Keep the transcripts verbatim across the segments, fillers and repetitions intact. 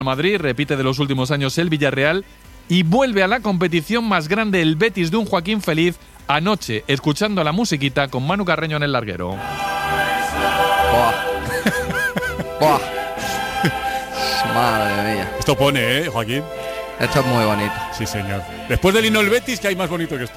Madrid, repite de los últimos años el Villarreal y vuelve a la competición más grande el Betis de un Joaquín Feliz anoche, escuchando la musiquita con Manu Carreño en el larguero. Buah. Buah. Madre mía. Esto pone, ¿eh, Joaquín? Esto es muy bonito. Sí, señor. Después del himno del Betis, ¿qué hay más bonito que esto?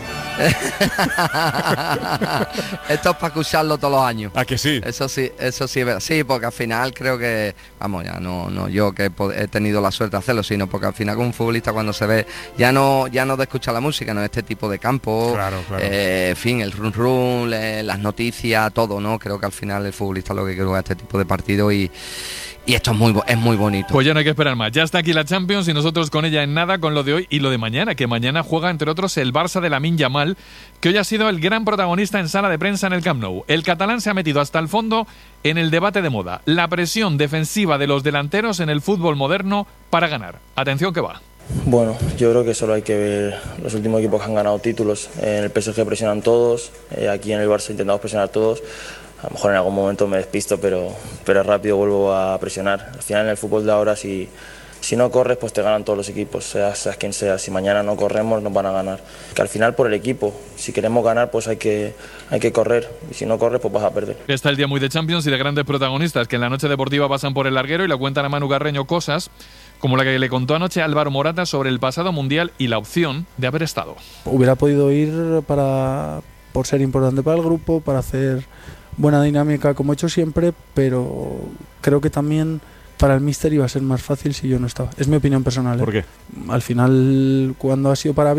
Esto es para escucharlo todos los años. ¿A que sí? Eso sí, eso sí, sí, porque al final creo que, vamos, ya no, no yo que he tenido la suerte de hacerlo, sino porque al final con un futbolista cuando se ve, ya no, ya no de escuchar la música, no este tipo de campo, claro, claro. Eh, en fin, el run run, eh, las noticias, todo, ¿no? Creo que al final el futbolista lo que quiere es este tipo de partido y Y esto es muy, es muy bonito. Pues ya no hay que esperar más. Ya está aquí la Champions y nosotros con ella en nada, con lo de hoy y lo de mañana, que mañana juega, entre otros, el Barça de Lamine Yamal, que hoy ha sido el gran protagonista en sala de prensa en el Camp Nou. El catalán se ha metido hasta el fondo en el debate de moda. La presión defensiva de los delanteros en el fútbol moderno para ganar. Atención que va. Bueno, yo creo que solo hay que ver los últimos equipos que han ganado títulos. En el P S G presionan todos, eh, aquí en el Barça intentamos presionar todos. A lo mejor en algún momento me despisto, pero, pero rápido vuelvo a presionar. Al final en el fútbol de ahora, si, si no corres, pues te ganan todos los equipos, seas, seas quien sea. Si mañana no corremos, nos van a ganar. Que al final por el equipo, si queremos ganar, pues hay que, hay que correr. Y si no corres, pues vas a perder. Está el día muy de Champions y de grandes protagonistas que en la noche deportiva pasan por el larguero y le cuentan a Manu Carreño cosas como la que le contó anoche Álvaro Morata sobre el pasado Mundial y la opción de haber estado. Hubiera podido ir para, por ser importante para el grupo, para hacer buena dinámica como he hecho siempre, pero creo que también para el míster iba a ser más fácil si yo no estaba. Es mi opinión personal. ¿eh? ¿Por qué? Al final, cuando ha sido para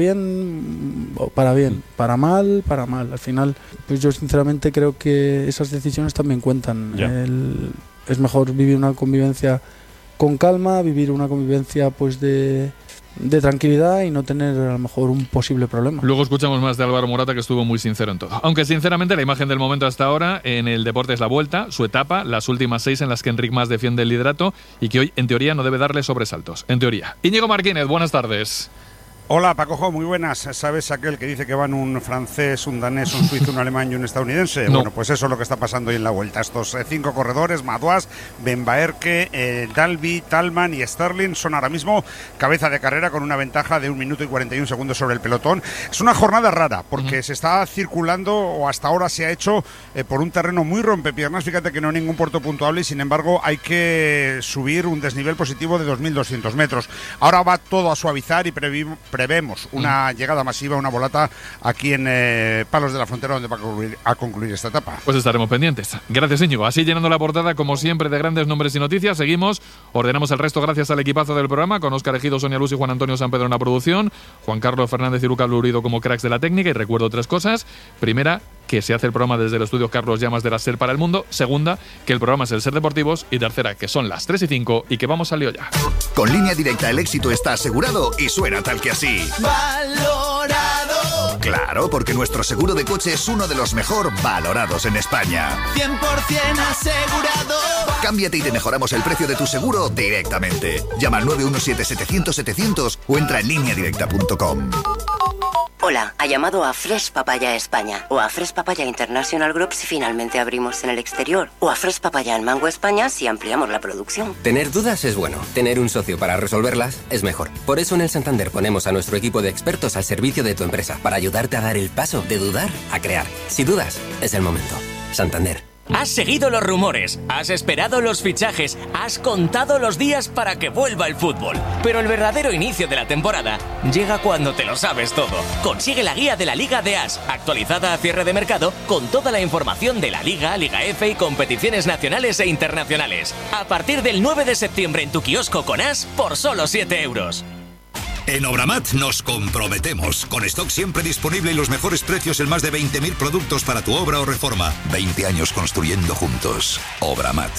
bien, para bien, para mal, para mal. Al final, pues yo sinceramente creo que esas decisiones también cuentan. El, es mejor vivir una convivencia con calma, vivir una convivencia pues de... de tranquilidad y no tener a lo mejor un posible problema. Luego escuchamos más de Álvaro Morata, que estuvo muy sincero en todo. Aunque sinceramente la imagen del momento hasta ahora en el deporte es la vuelta, su etapa, las últimas seis en las que Enric Mas defiende el liderato y que hoy en teoría no debe darle sobresaltos. En teoría. Íñigo Martínez, buenas tardes. Hola Pacojo, muy buenas. ¿Sabes aquel que dice que van un francés, un danés, un suizo, un alemán y un estadounidense? No. Bueno, pues eso es lo que está pasando hoy en la Vuelta. Estos eh, cinco corredores, Madouas, Ben Baerke, eh, Dalby, Talman y Sterling, son ahora mismo cabeza de carrera con una ventaja de un minuto y cuarenta y un segundos sobre el pelotón. Es una jornada rara porque uh-huh. se está circulando, o hasta ahora se ha hecho, eh, por un terreno muy rompepiernas. Fíjate que no hay ningún puerto puntuable y sin embargo hay que subir un desnivel positivo de dos mil doscientos metros. Ahora va todo a suavizar y previ- prevemos una mm. llegada masiva, una volata aquí en eh, Palos de la Frontera, donde va a concluir, a concluir esta etapa. Pues estaremos pendientes. Gracias, Íñigo. Así llenando la portada, como siempre, de grandes nombres y noticias. Seguimos, ordenamos el resto gracias al equipazo del programa, con Óscar Ejido, Sonia Luz y Juan Antonio San Pedro en la producción, Juan Carlos Fernández y Lucas Lurido como cracks de la técnica. Y recuerdo tres cosas. Primera, que se hace el programa desde el estudio Carlos Llamas de la SER para el mundo. Segunda, que el programa es el SER Deportivos. Y tercera, que son las tres y cinco y que vamos al lío ya. Con Línea Directa el éxito está asegurado y suena tal que así. ¡Valorado! Claro, porque nuestro seguro de coche es uno de los mejor valorados en España. cien por ciento asegurado. Cámbiate y te mejoramos el precio de tu seguro directamente. Llama al nueve uno siete, setecientos, setecientos o entra en línea directa punto com. Hola, ha llamado a Fresh Papaya España o a Fresh Papaya International Group si finalmente abrimos en el exterior o a Fresh Papaya en Mango España si ampliamos la producción. Tener dudas es bueno, tener un socio para resolverlas es mejor. Por eso en el Santander ponemos a nuestro equipo de expertos al servicio de tu empresa para ayudarte a dar el paso de dudar a crear. Si dudas, es el momento. Santander. Has seguido los rumores, has esperado los fichajes, has contado los días para que vuelva el fútbol. Pero el verdadero inicio de la temporada llega cuando te lo sabes todo. Consigue la guía de la Liga de As, actualizada a cierre de mercado, con toda la información de la Liga, Liga F y competiciones nacionales e internacionales. A partir del nueve de septiembre en tu kiosco con As por solo siete euros. En Obramat nos comprometemos, con stock siempre disponible y los mejores precios en más de veinte mil productos para tu obra o reforma. veinte años construyendo juntos. Obramat.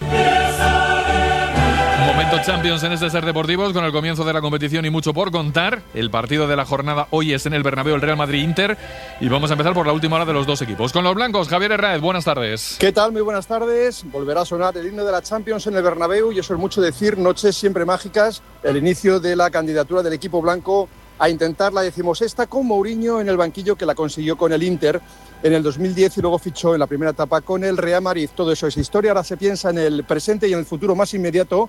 Momento Champions en este SER Deportivos, con el comienzo de la competición y mucho por contar. El partido de la jornada hoy es en el Bernabéu, el Real Madrid-Inter, y vamos a empezar por la última hora de los dos equipos. Con los blancos, Javier Herráez, buenas tardes. ¿Qué tal? Muy buenas tardes. Volverá a sonar el himno de la Champions en el Bernabéu y eso es mucho decir, noches siempre mágicas, el inicio de la candidatura del equipo blanco a intentar la decimosexta con Mourinho en el banquillo, que la consiguió con el Inter en el dos mil diez y luego fichó en la primera etapa con el Real Madrid. Todo eso es historia, ahora se piensa en el presente y en el futuro más inmediato,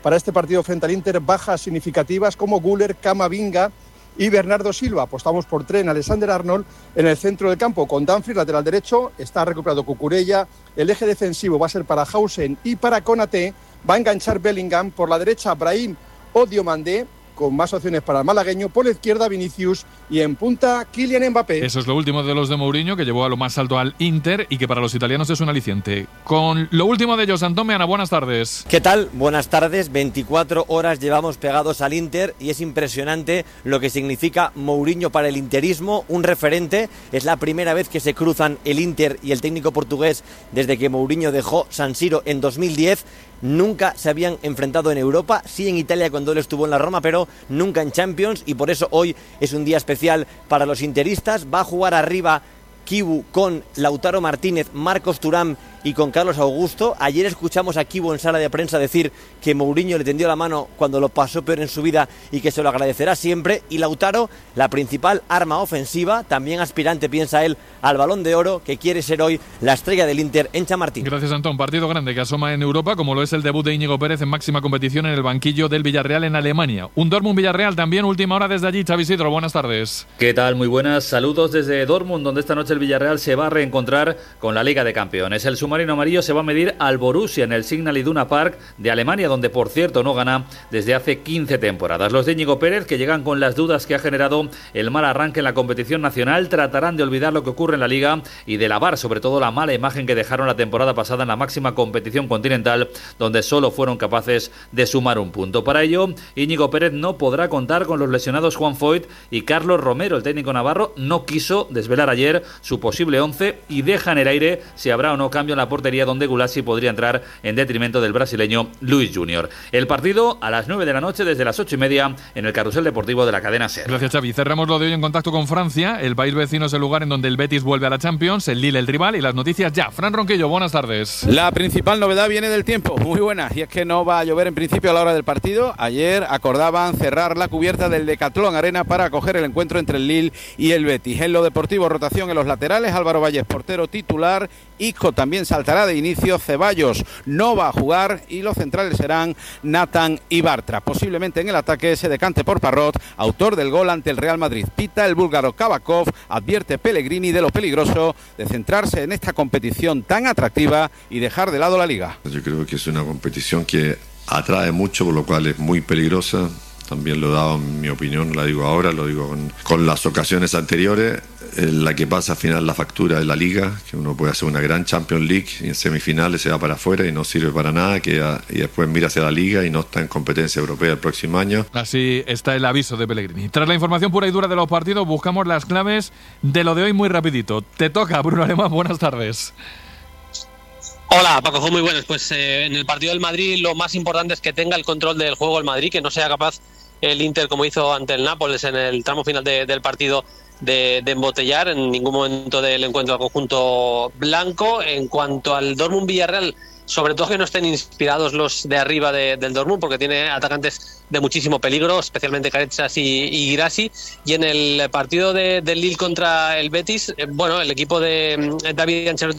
para este partido frente al Inter bajas significativas como Güler, Camavinga y Bernardo Silva. Apostamos por Trent Alexander-Arnold en el centro del campo con Dumfries, lateral derecho, está recuperado Cucurella, el eje defensivo va a ser para Hausen y para Konaté, va a enganchar Bellingham, por la derecha Brahim o Diomandé, con más opciones para el malagueño, por la izquierda Vinicius y en punta Kylian Mbappé. Eso es lo último de los de Mourinho, que llevó a lo más alto al Inter y que para los italianos es un aliciente. Con lo último de ellos, Antón Meana, buenas tardes. ¿Qué tal? Buenas tardes. veinticuatro horas llevamos pegados al Inter y es impresionante lo que significa Mourinho para el interismo, un referente. Es la primera vez que se cruzan el Inter y el técnico portugués desde que Mourinho dejó San Siro en dos mil diez. Nunca se habían enfrentado en Europa, sí en Italia cuando él estuvo en la Roma, pero nunca en Champions, y por eso hoy es un día especial para los interistas. Va a jugar arriba Kibu con Lautaro Martínez, Marcos Thuram y con Carlos Augusto. Ayer escuchamos a Kibu en sala de prensa decir que Mourinho le tendió la mano cuando lo pasó peor en su vida y que se lo agradecerá siempre. Y Lautaro, la principal arma ofensiva, también aspirante, piensa él, al Balón de Oro, que quiere ser hoy la estrella del Inter en Chamartín. Gracias, Antón. Partido grande que asoma en Europa, como lo es el debut de Íñigo Pérez en máxima competición en el banquillo del Villarreal en Alemania. Un Dortmund-Villarreal también, última hora desde allí. Xavi Isidro, buenas tardes. ¿Qué tal? Muy buenas. Saludos desde Dortmund, donde esta noche el Villarreal se va a reencontrar con la Liga de Campeones. El submarino amarillo se va a medir al Borussia en el Signal Iduna Park de Alemania, donde por cierto no gana desde hace quince temporadas. Los de Íñigo Pérez, que llegan con las dudas que ha generado el mal arranque en la competición nacional, tratarán de olvidar lo que ocurre en la Liga y de lavar sobre todo la mala imagen que dejaron la temporada pasada en la máxima competición continental, donde solo fueron capaces de sumar un punto. Para ello, Íñigo Pérez no podrá contar con los lesionados Juan Foyt y Carlos Romero. El técnico navarro no quiso desvelar ayer su posible once y deja en el aire si habrá o no cambio en la portería, donde Gulassi podría entrar en detrimento del brasileño Luis Junior. El partido a las nueve de la noche desde las ocho y media en el carrusel deportivo de la cadena SER. Gracias, Xavi. Cerramos lo de hoy en contacto con Francia. El país vecino es el lugar en donde el Betis vuelve a la Champions, el Lille el rival, y las noticias ya. Fran Ronquillo, buenas tardes. La principal novedad viene del tiempo, muy buena, y es que no va a llover en principio a la hora del partido. Ayer acordaban cerrar la cubierta del Decathlon Arena para acoger el encuentro entre el Lille y el Betis. En lo deportivo, rotación en los laterales, Álvaro Valles, portero titular, Isco también saltará de inicio, Ceballos no va a jugar y los centrales serán Nathan y Bartra. Posiblemente en el ataque se decante por Parrot, autor del gol ante el Real Madrid. Pita el búlgaro Kabakov, advierte Pellegrini de lo peligroso de centrarse en esta competición tan atractiva y dejar de lado la Liga. Yo creo que es una competición que atrae mucho, por lo cual es muy peligrosa. También lo he dado en mi opinión, la digo ahora, lo digo con, con las ocasiones anteriores. En la que pasa al final la factura de la Liga, que uno puede hacer una gran Champions League y en semifinales se va para afuera y no sirve para nada, que y después mira hacia la Liga y no está en competencia europea el próximo año. Así está el aviso de Pellegrini. Tras la información pura y dura de los partidos, buscamos las claves de lo de hoy muy rapidito. Te toca, Bruno Alemán, buenas tardes. Hola, Paco, muy buenas. Pues eh, en el partido del Madrid lo más importante es que tenga el control del juego el Madrid, que no sea capaz el Inter, como hizo ante el Nápoles en el tramo final de, del partido, de, de embotellar en ningún momento del encuentro al conjunto blanco. En cuanto al Dortmund-Villarreal, sobre todo que no estén inspirados los de arriba de, del Dortmund, porque tiene atacantes de muchísimo peligro, especialmente Caretsas y, y Girassi. Y en el partido de, del Lille contra el Betis, eh, bueno, el equipo de eh, David Ancelotti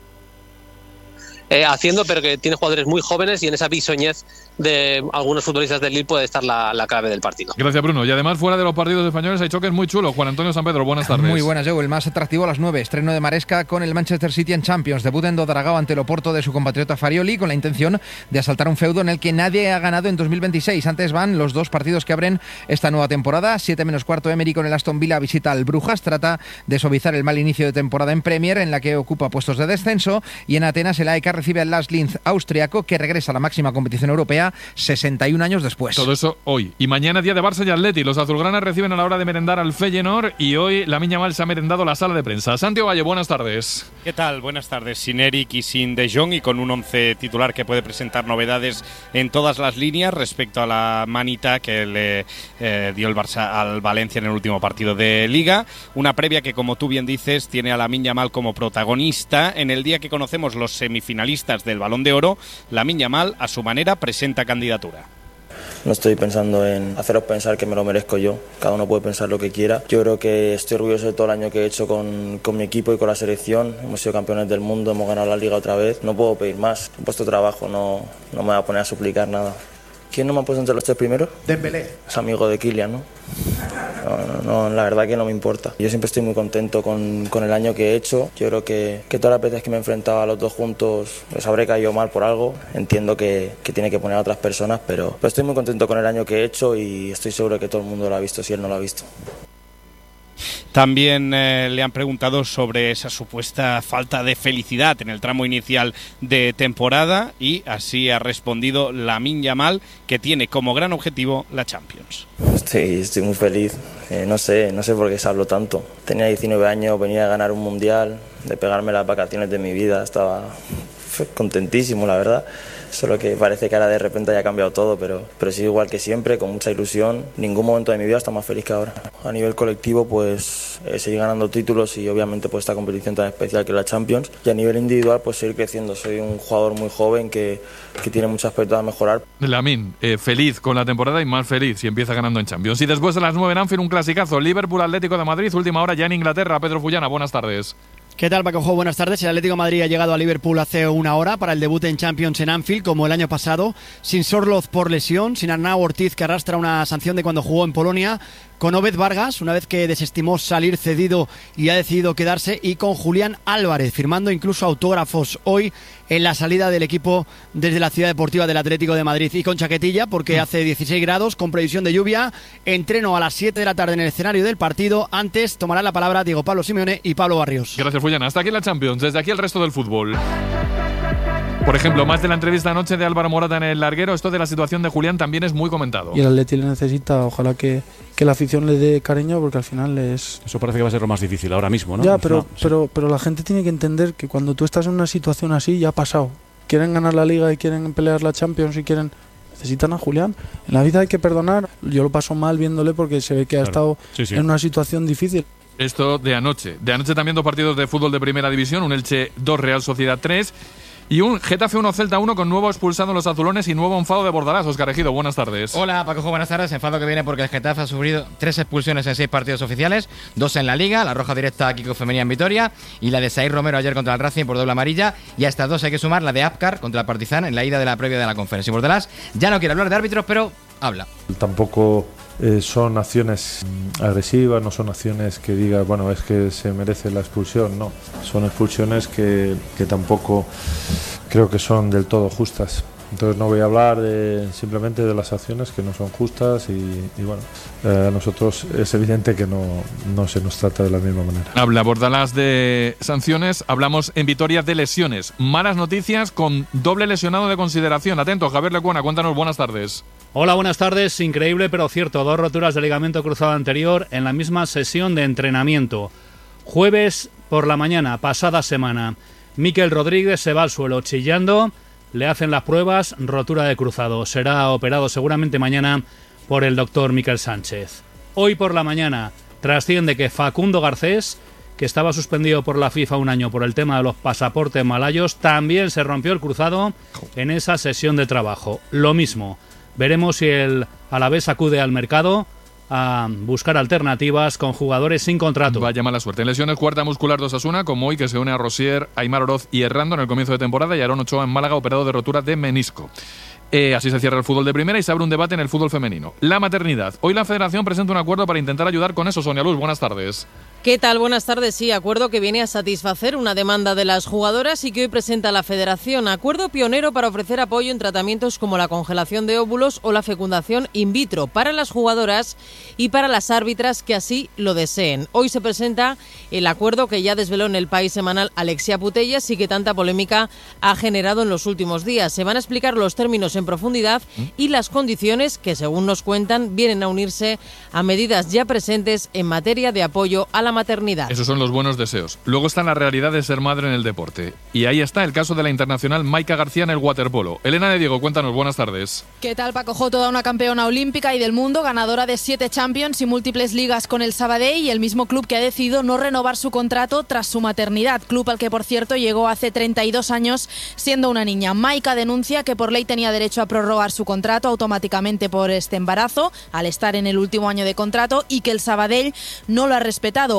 Eh, haciendo, pero que tiene jugadores muy jóvenes y en esa bisoñez de algunos futbolistas del Lille puede estar la, la clave del partido. Gracias, Bruno. Y además, fuera de los partidos españoles hay choques muy chulos. Juan Antonio San Pedro, buenas tardes. Muy buenas, Joe. El más atractivo a las nueve. Estreno de Maresca con el Manchester City en Champions. Debut en Dodragao ante el Oporto de su compatriota Farioli, con la intención de asaltar un feudo en el que nadie ha ganado en dos mil veintiséis. Antes van los dos partidos que abren esta nueva temporada. siete menos cuarto, Emery con el Aston Villa visita al Brujas. Trata de suavizar el mal inicio de temporada en Premier, en la que ocupa puestos de descenso. Y en Atenas, el A E K recibe al Last Linz austriaco, que regresa a la máxima competición europea sesenta y un años después. Todo eso hoy. Y mañana día de Barça y Atleti. Los azulgranas reciben a la hora de merendar al Feyenoord y hoy la Miña Mal se ha merendado la sala de prensa. Santiago Valle, buenas tardes. ¿Qué tal? Buenas tardes. Sin Eric y sin De Jong y con un once titular que puede presentar novedades en todas las líneas respecto a la manita que le eh, dio el Barça al Valencia en el último partido de Liga. Una previa que, como tú bien dices, tiene a la Miña Mal como protagonista. En el día que conocemos los semifinalistas del Balón de Oro, Lamine Yamal, a su manera, presenta candidatura. No estoy pensando en haceros pensar que me lo merezco yo. Cada uno puede pensar lo que quiera. Yo creo que estoy orgulloso de todo el año que he hecho con, con mi equipo y con la selección. Hemos sido campeones del mundo, hemos ganado la Liga otra vez. No puedo pedir más. He puesto trabajo, no, no me voy a poner a suplicar nada. ¿Quién no me ha puesto entre los tres primeros? Dembélé. Es amigo de Kylian, ¿no? No, no, no, la verdad que no me importa. Yo siempre estoy muy contento con, con el año que he hecho. Yo creo que, que todas las veces que me he enfrentado a los dos juntos les habré caído mal por algo. Entiendo que, que tiene que poner a otras personas, pero, pero estoy muy contento con el año que he hecho y estoy seguro que todo el mundo lo ha visto si él no lo ha visto. También eh, le han preguntado sobre esa supuesta falta de felicidad en el tramo inicial de temporada y así ha respondido Lamine Yamal, que tiene como gran objetivo la Champions. Estoy, estoy muy feliz, eh, no sé, no sé por qué se habló tanto. Tenía diecinueve años, venía a ganar un mundial, de pegarme las vacaciones de mi vida, estaba contentísimo, la verdad. Solo que parece que ahora de repente haya cambiado todo, pero, pero sí igual que siempre, con mucha ilusión. Ningún momento de mi vida está más feliz que ahora. A nivel colectivo, pues eh, seguir ganando títulos y obviamente pues esta competición tan especial que es la Champions. Y a nivel individual, pues seguir creciendo. Soy un jugador muy joven que, que tiene mucho aspecto a mejorar. Lamine, eh, feliz con la temporada y más feliz si empieza ganando en Champions. Y después de las nueve en Anfield, un clasicazo. Liverpool Atlético de Madrid, última hora ya en Inglaterra. Pedro Fullana, buenas tardes. ¿Qué tal, Paco? Buenas tardes. El Atlético de Madrid ha llegado a Liverpool hace una hora para el debut en Champions en Anfield, como el año pasado, sin Sorloth por lesión, sin Arnau Ortiz, que arrastra una sanción de cuando jugó en Polonia, con Obed Vargas, una vez que desestimó salir cedido y ha decidido quedarse, y con Julián Álvarez, firmando incluso autógrafos hoy en la salida del equipo desde la Ciudad Deportiva del Atlético de Madrid, y con chaquetilla porque hace dieciséis grados, con previsión de lluvia. Entreno a las siete de la tarde en el escenario del partido. Antes tomarán la palabra Diego Pablo Simeone y Pablo Barrios. Gracias, Fullana. Hasta aquí la Champions, desde aquí el resto del fútbol. Por ejemplo, más de la entrevista anoche de Álvaro Morata en el larguero, esto de la situación de Julián también es muy comentado. Y el Atleti le necesita, ojalá que, que la afición le dé cariño, porque al final es... Eso parece que va a ser lo más difícil ahora mismo, ¿no? Ya, pero, no, sí. pero, pero la gente tiene que entender que cuando tú estás en una situación así, ya ha pasado. Quieren ganar la Liga y quieren pelear la Champions y quieren... Necesitan a Julián. En la vida hay que perdonar. Yo lo paso mal viéndole porque se ve que ha claro. estado sí, sí. en una situación difícil. Esto de anoche. De anoche también dos partidos de fútbol de primera división, un Elche dos, Real Sociedad tres y un Getafe uno, Celta uno, con nuevo expulsado en los azulones y nuevo enfado de Bordalás. Óscar Ejido, buenas tardes. Hola, Paco, buenas tardes. Enfado que viene porque el Getafe ha sufrido tres expulsiones en seis partidos oficiales, dos en la Liga, la roja directa a Kiko Femenía en Vitoria y la de Saír Romero ayer contra el Racing por doble amarilla, y a estas dos hay que sumar la de Apcar contra el Partizan en la ida de la previa de la conferencia. Y Bordalás ya no quiere hablar de árbitros, pero habla. Tampoco eh, son acciones agresivas, no son acciones que diga, bueno, es que se merece la expulsión, no. Son expulsiones que, que tampoco creo que son del todo justas. Entonces no voy a hablar de, simplemente de las acciones que no son justas y, y bueno, eh, a nosotros es evidente que no, no se nos trata de la misma manera. Habla Bordalás de sanciones, hablamos en Vitoria de lesiones. Malas noticias con doble lesionado de consideración. Atento, Javier Lecuona, cuéntanos, buenas tardes. Hola, buenas tardes. Increíble pero cierto, dos roturas de ligamento cruzado anterior en la misma sesión de entrenamiento. Jueves por la mañana, pasada semana, Mikel Rodríguez se va al suelo chillando, le hacen las pruebas, rotura de cruzado. Será operado seguramente mañana por el doctor Miquel Sánchez. Hoy por la mañana trasciende que Facundo Garcés, que estaba suspendido por la FIFA un año por el tema de los pasaportes malayos, también se rompió el cruzado en esa sesión de trabajo. Lo mismo. Veremos si el Alavés acude al mercado a buscar alternativas con jugadores sin contrato. Vaya mala suerte. En lesiones, cuarta muscular de Osasuna, como hoy, que se une a Rosier, Aimar Oroz y Errando en el comienzo de temporada, y Aarón Ochoa en Málaga, operado de rotura de menisco. Eh, así se cierra el fútbol de primera y se abre un debate en el fútbol femenino. La maternidad. Hoy la Federación presenta un acuerdo para intentar ayudar con eso. Sonia Luz, buenas tardes. ¿Qué tal? Buenas tardes. Sí, acuerdo que viene a satisfacer una demanda de las jugadoras y que hoy presenta la Federación. Acuerdo pionero para ofrecer apoyo en tratamientos como la congelación de óvulos o la fecundación in vitro para las jugadoras y para las árbitras que así lo deseen. Hoy se presenta el acuerdo que ya desveló en el País Semanal Alexia Putellas y que tanta polémica ha generado en los últimos días. Se van a explicar los términos en profundidad y las condiciones que, según nos cuentan, vienen a unirse a medidas ya presentes en materia de apoyo a la maternidad. Esos son los buenos deseos. Luego está la realidad de ser madre en el deporte. Y ahí está el caso de la internacional Maika García en el waterpolo. Elena de Diego, cuéntanos, buenas tardes. ¿Qué tal, Paco? Jo, toda una campeona olímpica y del mundo, ganadora de siete Champions y múltiples ligas con el Sabadell, y el mismo club que ha decidido no renovar su contrato tras su maternidad. Club al que, por cierto, llegó hace treinta y dos años siendo una niña. Maika denuncia que por ley tenía derecho a prorrogar su contrato automáticamente por este embarazo, al estar en el último año de contrato, y que el Sabadell no lo ha respetado.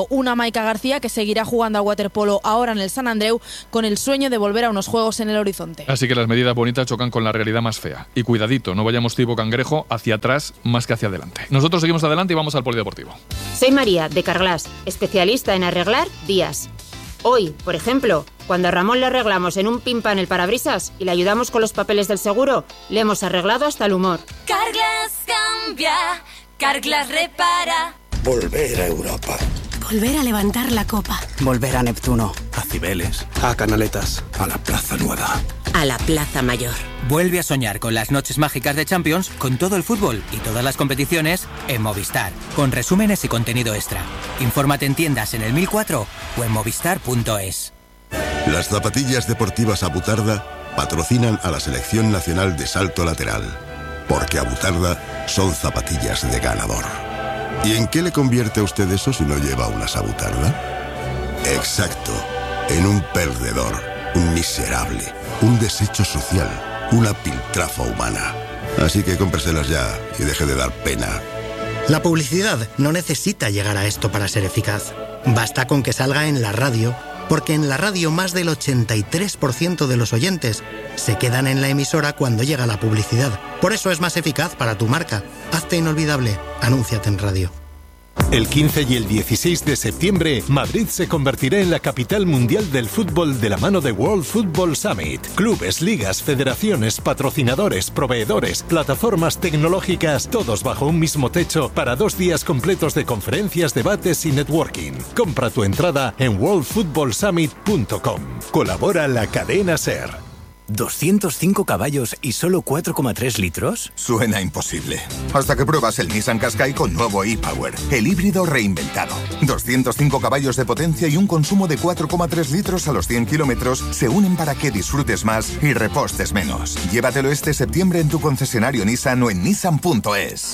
lado una Maika García que seguirá jugando a waterpolo ahora en el Sant Andreu con el sueño de volver a unos juegos en el horizonte. Así que las medidas bonitas chocan con la realidad más fea. Y cuidadito, no vayamos tipo cangrejo hacia atrás más que hacia adelante. Nosotros seguimos adelante y vamos al polideportivo. Soy María, de Carglass, especialista en arreglar días. Hoy, por ejemplo, cuando a Ramón le arreglamos en un pimpa en el parabrisas y le ayudamos con los papeles del seguro, le hemos arreglado hasta el humor. Carglass cambia, Carglass repara. Volver a Europa. Volver a levantar la copa. Volver a Neptuno. A Cibeles. A Canaletas. A la Plaza Nueva. A la Plaza Mayor. Vuelve a soñar con las noches mágicas de Champions, con todo el fútbol y todas las competiciones en Movistar, con resúmenes y contenido extra. Infórmate en tiendas en el mil cuatro o en movistar punto es. Las zapatillas deportivas Abutarda patrocinan a la Selección Nacional de Salto Lateral, porque Abutarda son zapatillas de ganador. ¿Y en qué le convierte a usted eso si no lleva unas Abutarda? Exacto, en un perdedor, un miserable, un desecho social, una piltrafa humana. Así que cómpreselas ya y deje de dar pena. La publicidad no necesita llegar a esto para ser eficaz. Basta con que salga en la radio, porque en la radio más del ochenta y tres por ciento de los oyentes se quedan en la emisora cuando llega la publicidad. Por eso es más eficaz para tu marca. Hazte inolvidable. Anúnciate en radio. El quince y el dieciséis de septiembre, Madrid se convertirá en la capital mundial del fútbol de la mano de World Football Summit. Clubes, ligas, federaciones, patrocinadores, proveedores, plataformas tecnológicas, todos bajo un mismo techo para dos días completos de conferencias, debates y networking. Compra tu entrada en world football summit punto com. Colabora la cadena SER. ¿doscientos cinco caballos y solo cuatro coma tres litros? Suena imposible. Hasta que pruebas el Nissan Qashqai con nuevo e-Power, el híbrido reinventado. doscientos cinco caballos de potencia y un consumo de cuatro coma tres litros a los cien kilómetros se unen para que disfrutes más y repostes menos. Llévatelo este septiembre en tu concesionario Nissan o en nissan punto es.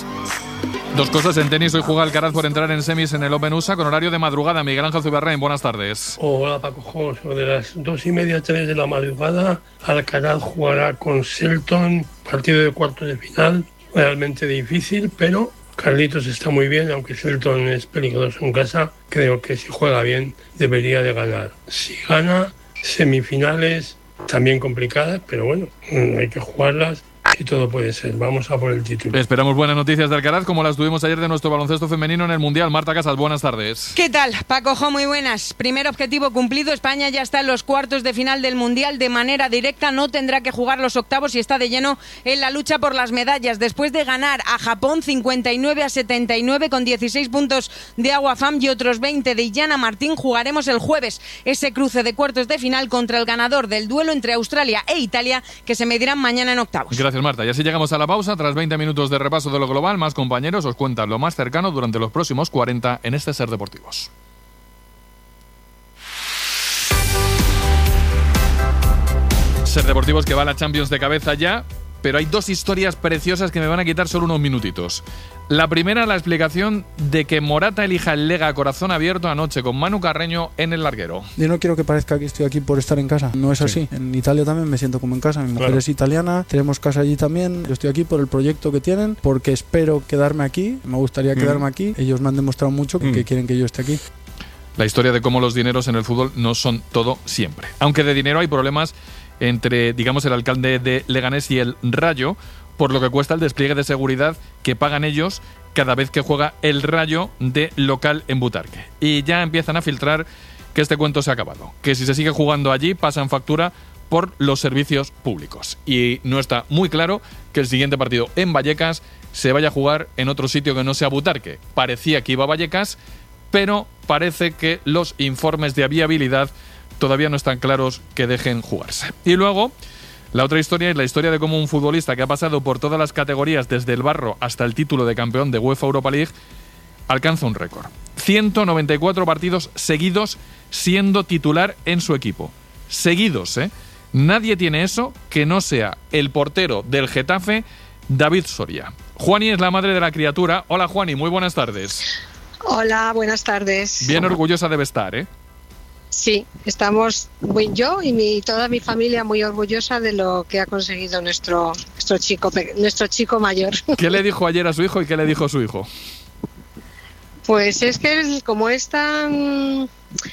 Dos cosas en tenis. Hoy juega Alcaraz por entrar en semis en el Open U S A con horario de madrugada. Miguel Ángel Zuberrain, buenas tardes. Hola Paco, sobre las dos y media, tres de la madrugada, Alcaraz jugará con Shelton, partido de cuartos de final, realmente difícil, pero Carlitos está muy bien, aunque Shelton es peligroso en casa, creo que si juega bien debería de ganar. Si gana, semifinales también complicadas, pero bueno, hay que jugarlas. Y todo puede ser. Vamos a por el título. Esperamos buenas noticias de Alcaraz, como las tuvimos ayer de nuestro baloncesto femenino en el Mundial. Marta Casas, buenas tardes. ¿Qué tal, Paco Jo? Muy buenas. Primer objetivo cumplido. España ya está en los cuartos de final del Mundial de manera directa. No tendrá que jugar los octavos y está de lleno en la lucha por las medallas. Después de ganar a Japón cincuenta y nueve a setenta y nueve con dieciséis puntos de Agua Fam y otros veinte de Illana Martín, jugaremos el jueves ese cruce de cuartos de final contra el ganador del duelo entre Australia e Italia, que se medirán mañana en octavos. Gracias, Marta. Y así llegamos a la pausa. Tras veinte minutos de repaso de lo global, más compañeros os cuentan lo más cercano durante los próximos cuarenta en este Ser Deportivos. Ser Deportivos que va a la Champions de cabeza ya, pero hay dos historias preciosas que me van a quitar solo unos minutitos. La primera, la explicación de que Morata elija el Lega a corazón abierto anoche con Manu Carreño en el larguero. Yo no quiero que parezca que estoy aquí por estar en casa. No es así. Sí. En Italia también me siento como en casa. Mi mujer claro. es italiana, tenemos casa allí también. Yo estoy aquí por el proyecto que tienen, porque espero quedarme aquí. Me gustaría mm. quedarme aquí. Ellos me han demostrado mucho que, mm. que quieren que yo esté aquí. La historia de cómo los dineros en el fútbol no son todo siempre. Aunque de dinero hay problemas entre, digamos, el alcalde de Leganés y el Rayo, por lo que cuesta el despliegue de seguridad que pagan ellos cada vez que juega el Rayo de local en Butarque. Y ya empiezan a filtrar que este cuento se ha acabado, que si se sigue jugando allí pasan factura por los servicios públicos. Y no está muy claro que el siguiente partido en Vallecas se vaya a jugar en otro sitio que no sea Butarque. Parecía que iba a Vallecas, pero parece que los informes de viabilidad todavía no están claros que dejen jugarse. Y luego, la otra historia es la historia de cómo un futbolista que ha pasado por todas las categorías, desde el barro hasta el título de campeón de UEFA Europa League, alcanza un récord. ciento noventa y cuatro partidos seguidos siendo titular en su equipo. Seguidos, ¿eh? Nadie tiene eso que no sea el portero del Getafe, David Soria. Juani es la madre de la criatura. Hola, Juani, muy buenas tardes. Hola, buenas tardes. Bien orgullosa debe estar, ¿eh? Sí, estamos, yo y mi, toda mi familia muy orgullosa de lo que ha conseguido nuestro, nuestro, chico, nuestro chico mayor. ¿Qué le dijo ayer a su hijo y qué le dijo su hijo? Pues es que como es tan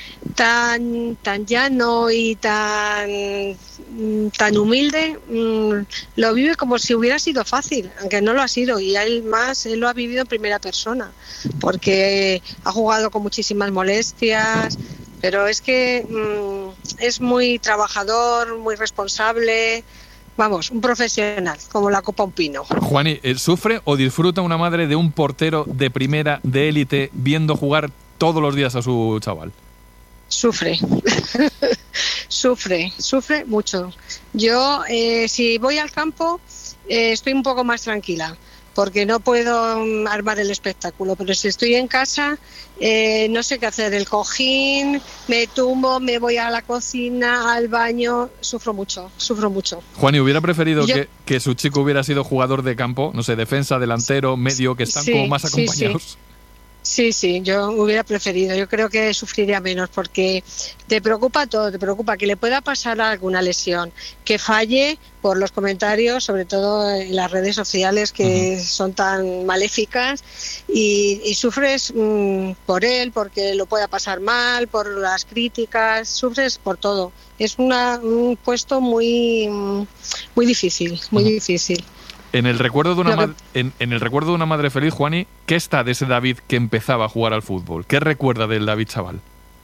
tan tan llano y tan tan humilde, lo vive como si hubiera sido fácil, aunque no lo ha sido, y él más él lo ha vivido en primera persona, porque ha jugado con muchísimas molestias, pero es que mmm, es muy trabajador, muy responsable. Vamos, un profesional, como la copa un pino. Juani, ¿sufre o disfruta una madre de un portero de primera, de élite, viendo jugar todos los días a su chaval? Sufre, sufre, sufre mucho. Yo, eh, si voy al campo, eh, estoy un poco más tranquila, porque no puedo um, armar el espectáculo, pero si estoy en casa, eh, no sé qué hacer, el cojín, me tumbo, me voy a la cocina, al baño, sufro mucho, sufro mucho. Juani, ¿hubiera preferido Yo... que, que su chico hubiera sido jugador de campo, no sé, defensa, delantero, medio, que están sí, como más acompañados? Sí, sí. Sí, sí, yo hubiera preferido. Yo creo que sufriría menos porque te preocupa todo, te preocupa que le pueda pasar alguna lesión, que falle por los comentarios, sobre todo en las redes sociales que uh-huh. son tan maléficas, y, y sufres mmm, por él, porque lo pueda pasar mal, por las críticas, sufres por todo. Es una, un puesto muy, muy difícil, muy uh-huh. difícil. En el recuerdo de una ma- en, en el recuerdo de una madre feliz, Juani, ¿qué está de ese David que empezaba a jugar al fútbol? ¿Qué recuerda del David chaval?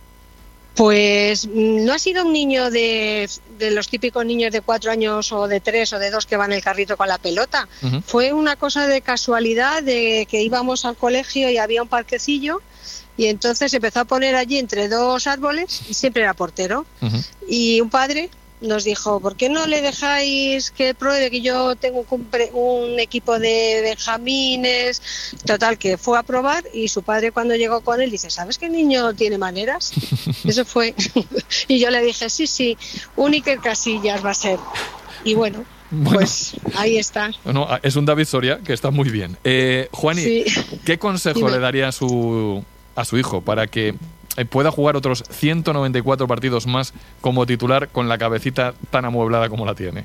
Pues no ha sido un niño de, de los típicos niños de cuatro años o de tres o de dos que van en el carrito con la pelota. Uh-huh. Fue una cosa de casualidad, de que íbamos al colegio y había un parquecillo y entonces empezó a poner allí entre dos árboles y siempre era portero. Uh-huh. Y un padre nos dijo, ¿por qué no le dejáis que pruebe, que yo tengo un, un equipo de benjamines? Total, que fue a probar y su padre cuando llegó con él dice, ¿sabes que el niño tiene maneras? Eso fue. Y yo le dije, sí, sí, un Iker Casillas va a ser. Y bueno, bueno, pues ahí está. Bueno, es un David Soria que está muy bien. Eh, Juani, sí. ¿Qué consejo Dime. le daría a su, a su hijo para que pueda jugar otros ciento noventa y cuatro partidos más como titular con la cabecita tan amueblada como la tiene?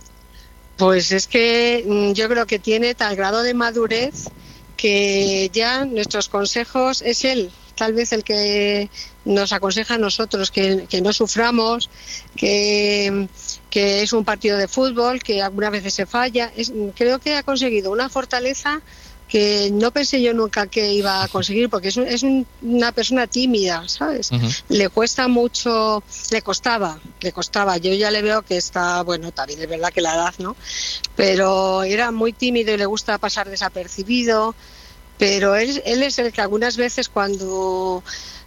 Pues es que yo creo que tiene tal grado de madurez que ya nuestros consejos es él, tal vez el que nos aconseja a nosotros que, que no suframos, que, que es un partido de fútbol, que algunas veces se falla. Es, creo que ha conseguido una fortaleza que no pensé yo nunca que iba a conseguir, porque es, un, es un, una persona tímida, ¿sabes? Uh-huh. Le cuesta mucho, le costaba, le costaba. Yo ya le veo que está, bueno, también es verdad que la edad, ¿no? Pero era muy tímido y le gusta pasar desapercibido, pero él, él es el que algunas veces cuando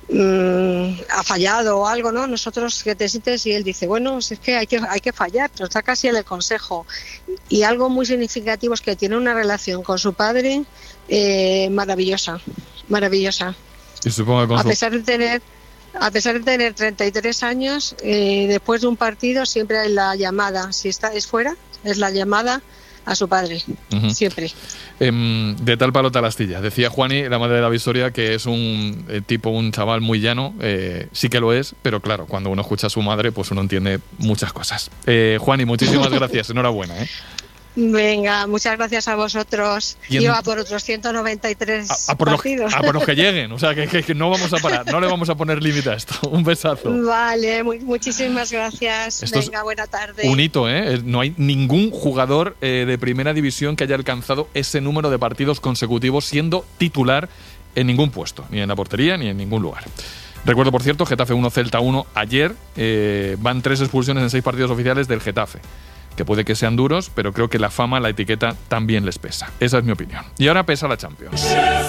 mmm, ha fallado o algo, ¿no? Nosotros que te sientes y él dice, bueno, es que hay que, hay que fallar, nos da casi el consejo. Y algo muy significativo es que tiene una relación con su padre eh, maravillosa, maravillosa. Y supongo que con a su... pesar de tener, a pesar de tener treinta y tres años, eh, después de un partido siempre hay la llamada, si está es fuera, es la llamada a su padre, uh-huh. siempre. Eh, de tal palo tal astilla. Decía Juani, la madre de David Soria, que es un eh, tipo, un chaval muy llano. Eh, sí que lo es, pero claro, cuando uno escucha a su madre, pues uno entiende muchas cosas. Eh, Juani, muchísimas gracias. Enhorabuena. ¿eh? Venga, muchas gracias a vosotros. En... Yo a por otros ciento noventa y tres a, a por partidos. Los, a por los que lleguen. O sea, que, que, que no vamos a parar. No le vamos a poner límite a esto. Un besazo. Vale, muy, muchísimas gracias. Esto Venga, buena tarde. Un hito, ¿eh? No hay ningún jugador eh, de primera división que haya alcanzado ese número de partidos consecutivos siendo titular en ningún puesto. Ni en la portería, ni en ningún lugar. Recuerdo, por cierto, Getafe uno, Celta uno ayer. Eh, van tres expulsiones en seis partidos oficiales del Getafe. Que puede que sean duros, pero creo que la fama, la etiqueta, también les pesa. Esa es mi opinión. Y ahora pesa la Champions.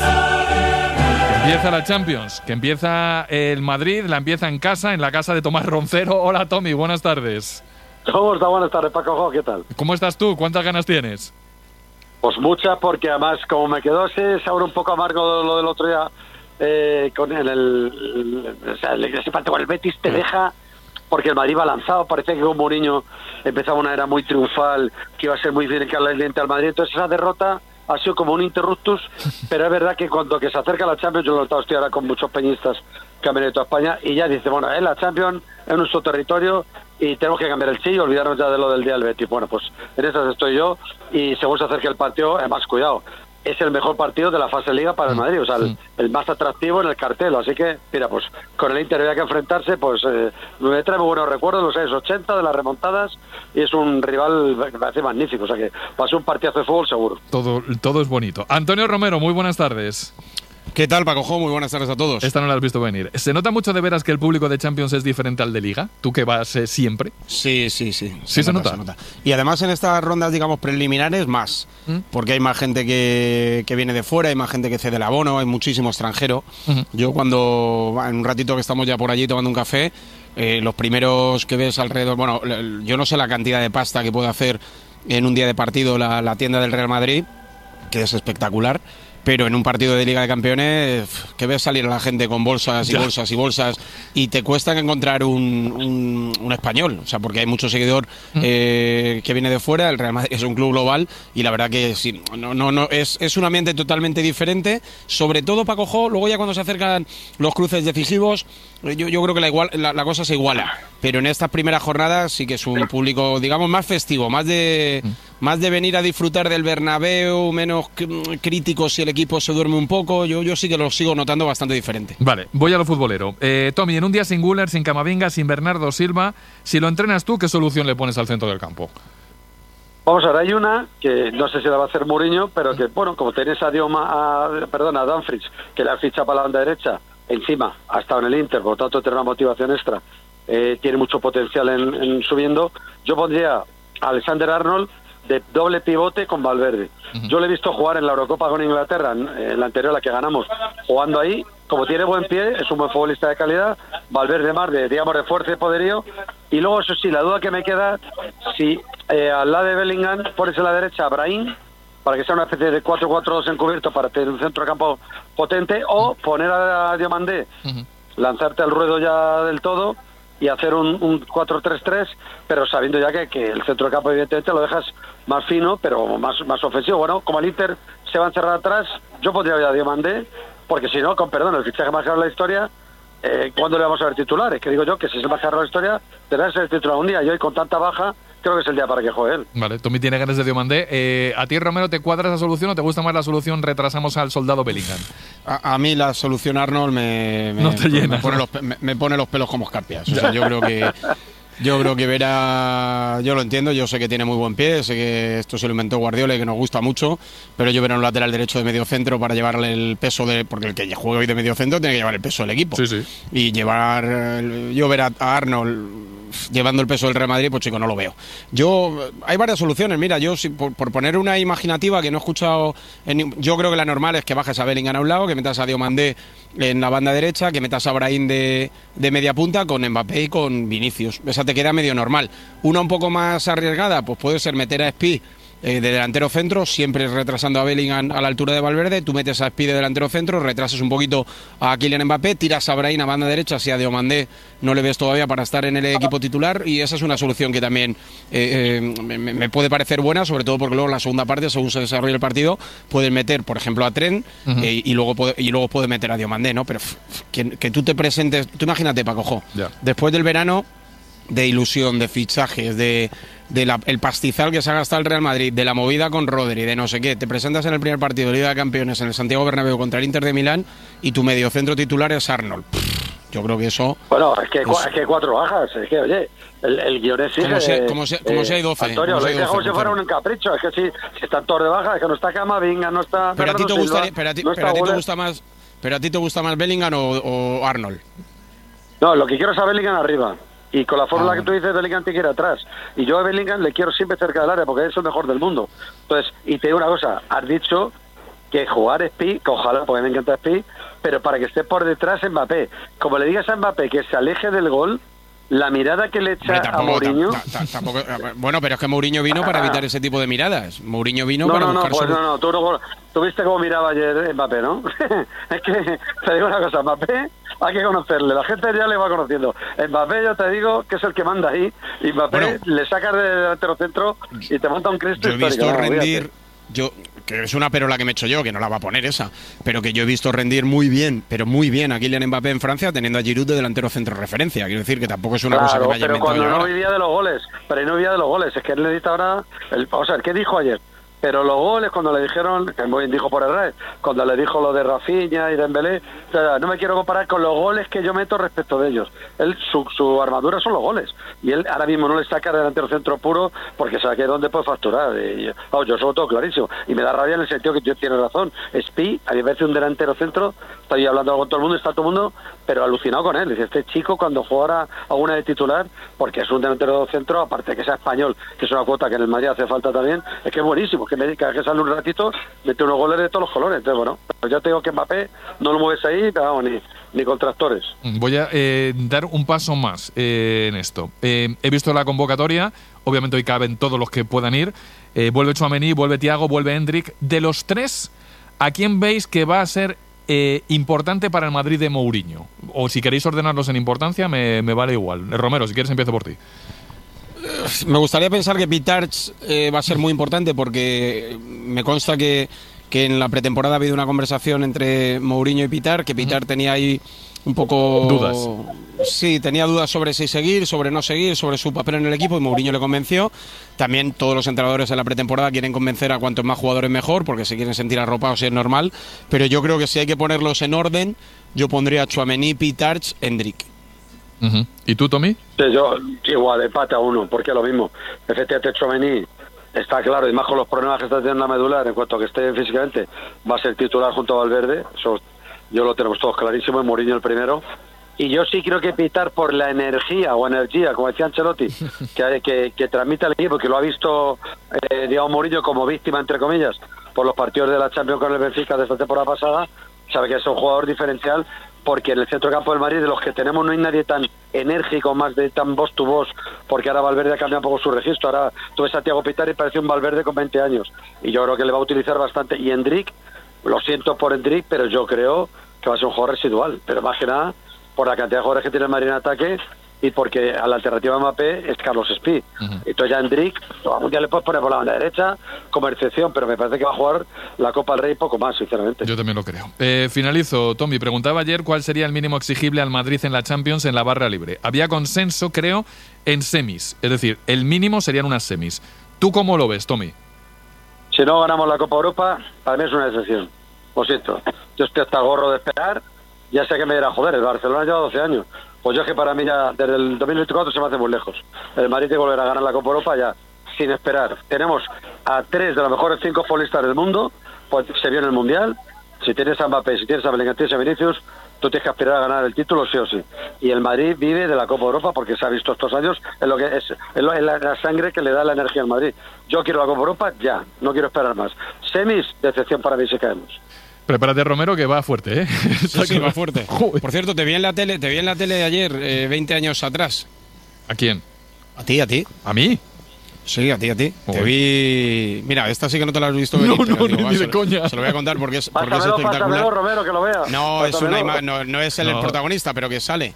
Que empieza la Champions, que empieza el Madrid, la empieza en casa, en la casa de Tomás Roncero. Hola, Tommy, buenas tardes. ¿Cómo está? Buenas tardes, Paco. ¿Qué tal? ¿Cómo estás tú? ¿Cuántas ganas tienes? Pues muchas, porque además, como me quedó ese sabor un poco amargo de lo del otro día, eh, con el, el, el, o sea, el, ese partido con el Betis te deja... Porque el Madrid va lanzado, parece que con Mourinho empezaba una era muy triunfal, que iba a ser muy difícil que le diente al Madrid. Entonces esa derrota ha sido como un interruptus, pero es verdad que cuando que se acerca la Champions, yo lo he estado estoy ahora con muchos peñistas que han venido a España, y ya dice, bueno, es la Champions, es nuestro territorio, y tenemos que cambiar el sí y olvidarnos ya de lo del día del Betis. Bueno, pues en esas estoy yo, y según se acerca el partido, es más cuidado. es el mejor partido de la fase Liga para el Madrid, o sea, el, el más atractivo en el cartel, así que, mira, pues con el Inter había que enfrentarse, pues eh, me trae muy buenos recuerdos, los años ochenta, de las remontadas, y es un rival que me parece magnífico, o sea que va a ser un partidazo de fútbol seguro. Todo, todo es bonito. Antonio Romero, muy buenas tardes. ¿Qué tal, Pacojo? Muy buenas tardes a todos. Esta no la has visto venir. ¿Se nota mucho de veras que el público de Champions es diferente al de Liga? ¿Tú que vas eh, siempre? Sí, sí, sí. ¿Sí se, nota, se nota? Y además en estas rondas, digamos, preliminares, más. ¿Mm? Porque hay más gente que, que viene de fuera, hay más gente que cede el abono, hay muchísimo extranjero. Uh-huh. Yo cuando, en un ratito que estamos ya por allí tomando un café, eh, los primeros que ves alrededor, bueno, yo no sé la cantidad de pasta que puede hacer en un día de partido la, la tienda del Real Madrid, que es espectacular. Pero en un partido de Liga de Campeones, que ves salir a la gente con bolsas y ya. bolsas y bolsas, y te cuesta encontrar un, un, un español, o sea, porque hay mucho seguidor mm. eh, que viene de fuera. El Real Madrid es un club global y la verdad que sí, no, no, no es, es un ambiente totalmente diferente, sobre todo Paco Jo. Luego ya cuando se acercan los cruces decisivos, yo, yo creo que la, igual, la, la cosa se iguala, pero en estas primeras jornadas sí que es un público, digamos, más festivo, más de... Mm. Más de venir a disfrutar del Bernabéu, menos crítico si el equipo se duerme un poco. Yo, yo sí que lo sigo notando bastante diferente. Vale, voy a lo futbolero. Eh, Tommy, en un día sin Güler, sin Camavinga, sin Bernardo Silva, si lo entrenas tú, ¿qué solución le pones al centro del campo? Vamos a ver, hay una que no sé si la va a hacer Mourinho, pero que, bueno, como tenés a Dioma, a, perdón, a Dumfries, que le ha fichado para la banda derecha, encima ha estado en el Inter, por lo tanto tiene una motivación extra, eh, tiene mucho potencial en, en subiendo. Yo pondría a Alexander Arnold de doble pivote con Valverde. Uh-huh. Yo le he visto jugar en la Eurocopa con Inglaterra, en la anterior, la que ganamos, jugando ahí, como tiene buen pie, es un buen futbolista de calidad. Valverde más de, digamos, de fuerza y poderío. Y luego, eso sí, la duda que me queda, si eh, al lado de Bellingham pones a la derecha a Brahim, para que sea una especie de cuatro cuatro dos encubierto para tener un centro de campo potente, o poner a Diomandé, uh-huh. lanzarte al ruedo ya del todo y hacer un, un cuatro tres tres, pero sabiendo ya que, que el centro de campo evidentemente lo dejas más fino, pero más, más ofensivo. Bueno, como el Inter se va a encerrar atrás, yo pondría ya a Diomandé, porque si no, con perdón, el fichaje más caro de la historia, eh, ¿cuándo le vamos a ver titulares? Que digo yo, que si es el más caro de la historia, tendrá que ser titular un día, y hoy con tanta baja, creo que es el día para que juegue él. Vale, Tommy tiene ganas de Diomandé. Eh, ¿A ti, Romero, te cuadra esa solución o te gusta más la solución retrasamos al soldado Bellingham? A, a mí la solución Arnold me, me, no te llena, me, pone ¿no? los, me, me pone los pelos como escarpias. O sea, yo creo que... Yo creo que Vera, yo lo entiendo, yo sé que tiene muy buen pie, sé que esto se lo inventó Guardiola y que nos gusta mucho, pero yo Vera un lateral derecho de medio centro para llevarle el peso de, porque el que juega hoy de medio centro tiene que llevar el peso del equipo. Sí, sí. Y llevar, yo ver a, a Arnold llevando el peso del Real Madrid, pues chico, no lo veo. Yo, hay varias soluciones, mira, yo si, por, por poner una imaginativa que no he escuchado, en, yo creo que la normal es que bajes a Bellingham a un lado, que metas a Diomandé en la banda derecha, que metas a Brahim de, de media punta con Mbappé y con Vinicius. Esa te queda medio normal. Una un poco más arriesgada, pues puede ser meter a Spi eh, de delantero centro, siempre retrasando a Bellingham a la altura de Valverde. Tú metes a Spi de delantero centro, retrasas un poquito a Kylian Mbappé, tiras a Brahim a banda derecha, si a Diomandé no le ves todavía para estar en el equipo titular, y esa es una solución que también eh, eh, me, me puede parecer buena, sobre todo porque luego en la segunda parte, según se desarrolla el partido, pueden meter, por ejemplo, a Trent uh-huh. eh, y luego puede, y luego puede meter a Diomandé, ¿no? Pero que, que tú te presentes, tú imagínate, Paco Jo, yeah. después del verano de ilusión, de fichajes, de, de la, el pastizal que se ha gastado el Real Madrid, de la movida con Rodri, de no sé qué, te presentas en el primer partido de Liga de Campeones en el Santiago Bernabéu contra el Inter de Milán y tu mediocentro titular es Arnold. Yo creo que eso... Bueno, es que, es, es que cuatro bajas, es que, oye, el, el guion es... Como, si, como, si, como eh, si hay doce. Antonio, como lo dice como si fuera un capricho, es que si, si están todos de baja, es que no está Camavinga, no está... Pero a ti te gusta, Silva, pero a ti, no pero a ti te gusta más... ¿Pero a ti te gusta más Bellingham o, o Arnold? No, lo que quiero es a Bellingham arriba. Y con la fórmula ah, que tú dices, Bellingham te quiere atrás. Y yo a Bellingham le quiero siempre cerca del área porque es el mejor del mundo. Entonces, y te digo una cosa, has dicho que jugar Spi, que ojalá, porque me encanta Spi, pero para que esté por detrás Mbappé. Como le digas a Mbappé que se aleje del gol, la mirada que le echa Hombre, tampoco, a Mourinho... Ta, ta, tampoco, bueno, pero es que Mourinho vino para evitar ese tipo de miradas. Mourinho vino no, para no, buscar... No, pues solu- no, no, tú no... Tú viste cómo miraba ayer Mbappé, ¿no? Es que, te digo una cosa, Mbappé hay que conocerle, la gente ya le va conociendo. Mbappé, yo te digo, que es el que manda ahí, y Mbappé bueno, le sacas de delantero centro y te monta un Cristo histórico. Yo he visto rendir... Fíjate. Yo, que es una perola que me he hecho yo, que no la va a poner esa, pero que yo he visto rendir muy bien, pero muy bien a Kylian Mbappé en Francia, teniendo a Giroud de delantero centro referencia. Quiero decir que tampoco es una claro, cosa que vaya pero cuando no ahora. vivía de los goles, pero no vivía de los goles, es que él necesita ahora, el, o sea, ¿qué dijo ayer? Pero los goles, cuando le dijeron, que muy bien dijo por el rey, cuando le dijo lo de Rafinha y Dembélé, o sea, no me quiero comparar con los goles que yo meto respecto de ellos. Él, su, su armadura son los goles. Y él ahora mismo no le saca delantero centro puro porque sabe que dónde puede facturar. Y, oh, yo soy todo clarísimo. Y me da rabia en el sentido que tiene razón. Spi, a mí me parece un delantero centro, estoy hablando con todo el mundo, está todo el mundo, pero alucinado con él. Dice, este chico cuando jugara alguna de titular, porque es un delantero centro, aparte de que sea español, que es una cuota que en el Madrid hace falta también, es que es buenísimo. Que me cada que sale un ratito, mete unos goles de todos los colores. Entonces, bueno, pues ya te digo que Mbappé no lo mueves ahí, pero vamos, ni, ni con tractores. Voy a eh, dar un paso más eh, en esto. Eh, he visto la convocatoria, obviamente hoy caben todos los que puedan ir. Eh, vuelve Tchouaméni, vuelve Thiago, vuelve Endrick. De los tres, ¿a quién veis que va a ser eh, importante para el Madrid de Mourinho? O si queréis ordenarlos en importancia, me, me vale igual. Romero, si quieres empiezo por ti. Me gustaría pensar que Pitarch eh, va a ser muy importante porque me consta que, que en la pretemporada ha habido una conversación entre Mourinho y Pitar, que Pitar uh-huh. tenía ahí un poco... Dudas. Sí, tenía dudas sobre si seguir, sobre no seguir, sobre su papel en el equipo y Mourinho le convenció. También todos los entrenadores en la pretemporada quieren convencer a cuantos más jugadores mejor porque se quieren sentir arropados y es normal. Pero yo creo que si hay que ponerlos en orden, yo pondría Tchouaméni, Pitarch, Endrick. Uh-huh. ¿Y tú, Tommy? Sí, yo igual, empate a uno, porque es lo mismo. Efectivamente, Tchouaméni está claro, y más con los problemas que está teniendo la medular, en cuanto a que esté físicamente, va a ser titular junto a Valverde. Eso yo lo tenemos todos clarísimo, en Mourinho el primero. Y yo sí creo que Pitar por la energía o energía, como decía Ancelotti, que, que, que transmite al equipo, que lo ha visto, eh, digamos, Mourinho como víctima, entre comillas, por los partidos de la Champions con el Benfica de esta temporada pasada, sabe que es un jugador diferencial, porque en el centro campo del Madrid, de los que tenemos, no hay nadie tan enérgico, más de tan voz tu voz, porque ahora Valverde ha cambiado un poco su registro. Ahora tú ves a Thiago Pitar y parece un Valverde con veinte años, y yo creo que le va a utilizar bastante. Y Endrick, lo siento por Endrick, pero yo creo que va a ser un jugador residual, pero más que nada por la cantidad de jugadores que tiene el Madrid en ataque y porque a la alternativa de Mbappé es Carlos Spi. Uh-huh. Entonces ya Endrick, algún día le puedes poner por la banda derecha como excepción, pero me parece que va a jugar la Copa del Rey poco más, sinceramente. Yo también lo creo. Eh, finalizo, Tommy. Preguntaba ayer cuál sería el mínimo exigible al Madrid en la Champions en la barra libre. Había consenso, creo, en semis. Es decir, el mínimo serían unas semis. ¿Tú cómo lo ves, Tommy? Si no ganamos la Copa Europa, para mí es una excepción. Lo siento. Yo estoy hasta gorro de esperar. Ya sé que me dirá, joder, el Barcelona lleva doce años. Pues yo es que para mí ya desde el dos mil veinticuatro se me hace muy lejos. El Madrid tiene que volver a ganar la Copa Europa ya, sin esperar. Tenemos a tres de los mejores cinco futbolistas del mundo, pues se vio en el Mundial. Si tienes a Mbappé, si tienes a Bellingham, tienes a Vinicius, tú tienes que aspirar a ganar el título sí o sí. Y el Madrid vive de la Copa Europa porque se ha visto estos años en lo que es, en lo, en la, la sangre que le da la energía al Madrid. Yo quiero la Copa Europa ya, no quiero esperar más. Semis, decepción para mí si caemos. Prepárate, Romero, que va fuerte, ¿eh? Sí, sí, va fuerte. Por cierto, te vi en la tele, te vi en la tele ayer, eh, veinte años atrás. ¿A quién? A ti, a ti. ¿A mí? Sí, a ti, a ti. Oh. Te vi... Mira, esta sí que no te la has visto venir. No, no, digo, ni de coña. Se lo voy a contar porque es, porque pásamelo, es espectacular. Pásamelo, Romero, que lo vea. No, es una ima- no, no es el, no. el protagonista, pero que sale.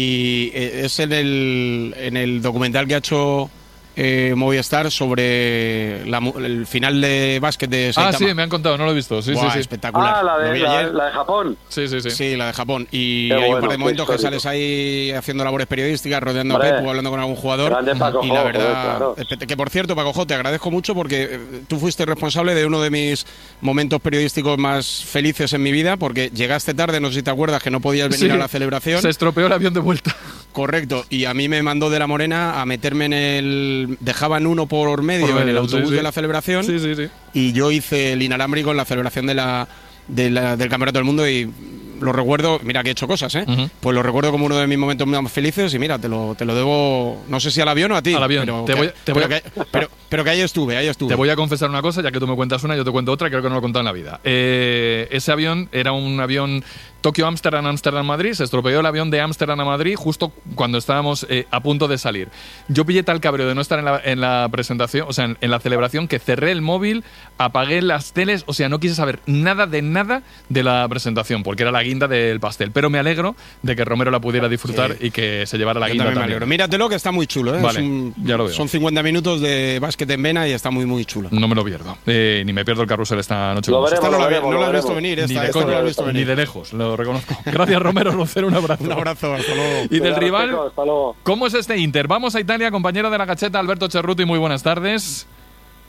Y es en el, en el documental que ha hecho... Eh, Movistar sobre la, el final de básquet de Saitama. Ah, sí, me han contado, no lo he visto. Sí, Buah, sí, sí. Espectacular. Ah, la de, la, la de Japón. Sí, sí, sí. Sí, la de Japón. Y Qué hay bueno, un par de momentos que histórico. sales ahí haciendo labores periodísticas, rodeando Vale. a Pepu, hablando con algún jugador. Grande Paco y la Jo, verdad, joder, claro. que por cierto, Paco Jo, te agradezco mucho porque eh, tú fuiste responsable de uno de mis momentos periodísticos más felices en mi vida, porque llegaste tarde, no sé si te acuerdas, que no podías venir Sí, a la celebración. Se estropeó el avión de vuelta. Correcto, y a mí me mandó de la Morena a meterme en el... Dejaban uno por medio, Por medio, en el autobús sí, sí. de la celebración, sí, sí, sí. y yo hice el inalámbrico en la celebración de la, de la, del Campeonato del Mundo y lo recuerdo, mira que he hecho cosas, ¿eh? Uh-huh. Pues lo recuerdo como uno de mis momentos más felices y mira, te lo, te lo debo, no sé si al avión o a ti. Al avión. Pero te que, voy, te voy pero, a... que, pero, pero que ahí estuve, ahí estuve. Te voy a confesar una cosa, ya que tú me cuentas una, yo te cuento otra, creo que no lo he contado en la vida. Eh, ese avión era un avión Tokio-Ámsterdam, Ámsterdam-Madrid, se estropeó el avión de Ámsterdam a Madrid justo cuando estábamos eh, a punto de salir. Yo pillé tal cabreo de no estar en la, en la presentación, o sea, en, en la celebración, que cerré el móvil, apagué las teles, o sea, no quise saber nada de nada de la presentación, porque era la guinda del pastel. Pero me alegro de que Romero la pudiera disfrutar sí. y que se llevara la Yo guinda también. también. Me alegro. Míratelo, que está muy chulo, ¿eh? Vale, un, ya lo veo. Son cincuenta minutos de básquet en vena y está muy, muy chulo. No me lo pierdo. Eh, ni me pierdo el carrusel esta noche. Lo veremos, esta no, lo la, veremos, no lo la has visto veremos. venir, esta, ni, de esta coña, no la has visto venir. ni de lejos, lo reconozco. Gracias, Romero Roncero, un abrazo. Un abrazo, hasta luego. Y del rival, hasta luego. ¿cómo es este Inter? Vamos a Italia, compañero de la Gacheta, Alberto Cerruti, muy buenas tardes.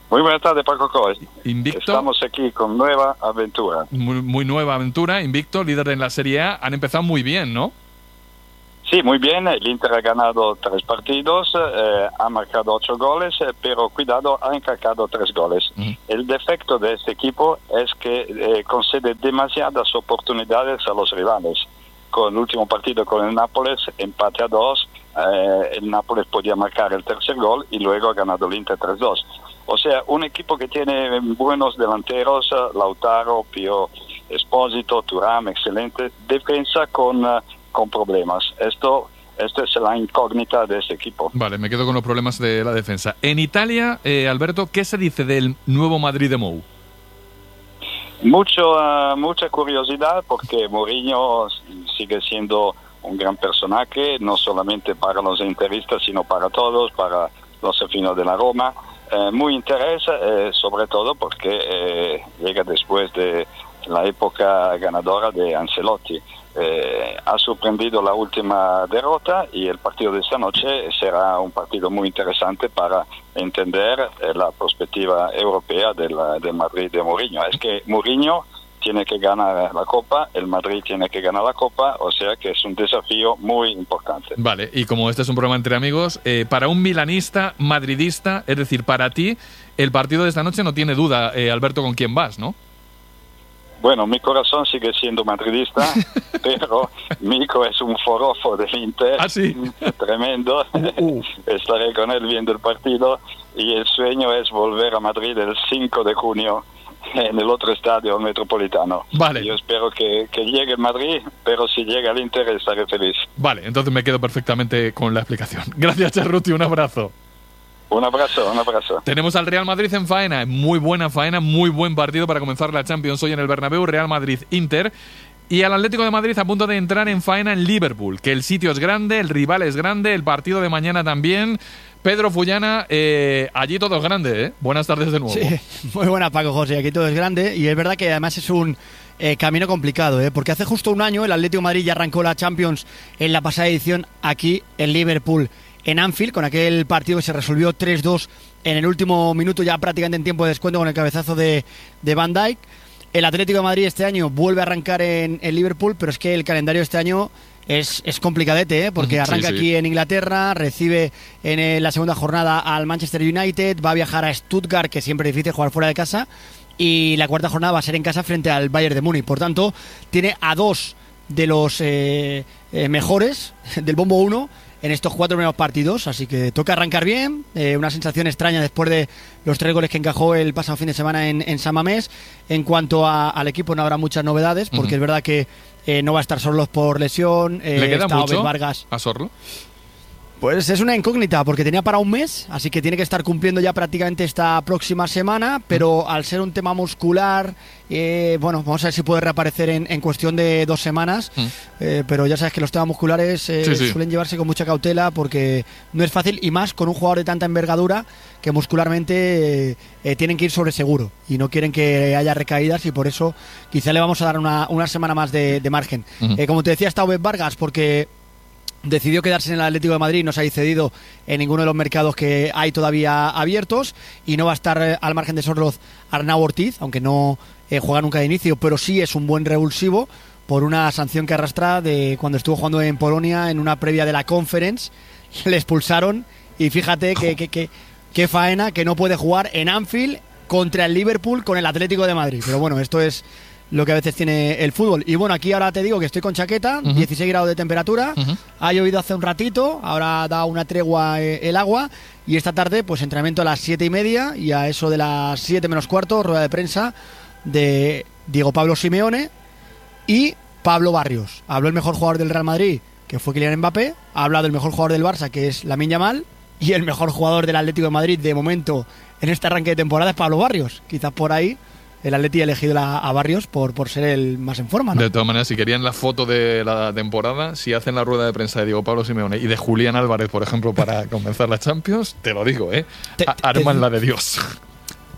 Muy buenas tardes, Paco Coes. Invicto. Estamos aquí con nueva aventura. Muy, muy nueva aventura, invicto, líder en la Serie A. Han empezado muy bien, ¿no? Sí, muy bien. El Inter ha ganado tres partidos, eh, ha marcado ocho goles, eh, pero cuidado, ha encajado tres goles. Mm. El defecto de este equipo es que eh, concede demasiadas oportunidades a los rivales. Con el último partido con el Nápoles, empate a dos, eh, el Nápoles podía marcar el tercer gol y luego ha ganado el Inter tres dos. O sea, un equipo que tiene buenos delanteros, Lautaro, Pio Esposito, Thuram, excelente, defensa con, uh, con problemas. Esto, esto es la incógnita de este equipo. Vale, me quedo con los problemas de la defensa. En Italia, eh, Alberto, ¿qué se dice del nuevo Madrid de Mou? Mucho, uh, mucha curiosidad porque Mourinho sigue siendo un gran personaje, no solamente para los interistas, sino para todos, para los aficionados de la Roma. Eh, muy interés, eh, sobre todo porque eh, llega después de la época ganadora de Ancelotti. Eh, ha sorprendido la última derrota y el partido de esta noche será un partido muy interesante para entender eh, la perspectiva europea del, del Madrid de Mourinho. Es que Mourinho tiene que ganar la Copa, el Madrid tiene que ganar la Copa, o sea que es un desafío muy importante. Vale, y como este es un programa entre amigos, eh, para un milanista madridista, es decir, para ti, el partido de esta noche no tiene duda, eh, Alberto, con quién vas, ¿no? Bueno, mi corazón sigue siendo madridista, pero Mico es un forofo del Inter, ¿Ah, sí? tremendo. Uh. Estaré con él viendo el partido y el sueño es volver a Madrid el cinco de junio en el otro estadio Metropolitano. Vale. Yo espero que, que llegue el Madrid, pero si llega el Inter estaré feliz. Vale, entonces me quedo perfectamente con la explicación. Gracias, Cerruti, un abrazo. Un abrazo, un abrazo. Tenemos al Real Madrid en faena, muy buena faena, muy buen partido para comenzar la Champions hoy en el Bernabéu, Real Madrid-Inter. Y al Atlético de Madrid a punto de entrar en faena en Liverpool, que el sitio es grande, el rival es grande, el partido de mañana también. Pedro Fullana, eh, allí todo es grande, ¿eh? Buenas tardes de nuevo. Sí, muy buena, Paco José, aquí todo es grande y es verdad que además es un eh, camino complicado, ¿eh? Porque hace justo un año el Atlético de Madrid ya arrancó la Champions en la pasada edición aquí en Liverpool, en Anfield, con aquel partido que se resolvió tres dos en el último minuto, ya prácticamente en tiempo de descuento con el cabezazo de, de Van Dijk. El Atlético de Madrid este año vuelve a arrancar en, en Liverpool, pero es que el calendario este año es, es complicadete, ¿eh? Porque arranca sí, sí. aquí en Inglaterra, recibe en eh, la segunda jornada al Manchester United, va a viajar a Stuttgart, que siempre es difícil jugar fuera de casa, y la cuarta jornada va a ser en casa frente al Bayern de Múnich. Por tanto, tiene a dos de los eh, eh, mejores del bombo uno en estos cuatro primeros partidos, así que toca arrancar bien, eh, una sensación extraña después de los tres goles que encajó el pasado fin de semana en, en San Mamés. En cuanto a, al equipo no habrá muchas novedades, porque uh-huh. es verdad que eh, no va a estar Sorloz por lesión. Eh, ¿Le queda mucho Vargas. a Sorloz? Pues es una incógnita, porque tenía para un mes, así que tiene que estar cumpliendo ya prácticamente esta próxima semana, pero al ser un tema muscular, eh, bueno, vamos a ver si puede reaparecer en, en cuestión de dos semanas, mm. eh, pero ya sabes que los temas musculares eh, sí, sí. suelen llevarse con mucha cautela porque no es fácil, y más con un jugador de tanta envergadura que muscularmente eh, eh, tienen que ir sobre seguro y no quieren que haya recaídas, y por eso quizá le vamos a dar una, una semana más de, de margen. Mm. Eh, como te decía, está Obed Vargas porque decidió quedarse en el Atlético de Madrid, no se ha cedido en ninguno de los mercados que hay todavía abiertos, y no va a estar eh, al margen de Sorloz Arnau Ortiz, aunque no eh, juega nunca de inicio, pero sí es un buen revulsivo por una sanción que arrastra de cuando estuvo jugando en Polonia en una previa de la Conference. Le expulsaron y fíjate que, que, que, que faena que no puede jugar en Anfield contra el Liverpool con el Atlético de Madrid. Pero bueno, esto es lo que a veces tiene el fútbol. Y bueno, aquí ahora te digo que estoy con chaqueta, uh-huh. dieciséis grados de temperatura, uh-huh. ha llovido hace un ratito, ahora da una tregua eh, el agua, y esta tarde pues entrenamiento a las siete y media, y a eso de las siete menos cuarto, rueda de prensa de Diego Pablo Simeone y Pablo Barrios. Habló el mejor jugador del Real Madrid, que fue Kylian Mbappé, ha hablado el mejor jugador del Barça, que es Lamine Yamal, y el mejor jugador del Atlético de Madrid de momento en este arranque de temporada es Pablo Barrios. Quizás por ahí el Atleti ha elegido la, a Barrios por, por ser el más en forma, ¿no? De todas maneras, si querían la foto de la temporada, si hacen la rueda de prensa de Diego Pablo Simeone y de Julián Álvarez, por ejemplo, para comenzar la Champions, te lo digo, ¿eh? Te, te, Arman te, la de Dios.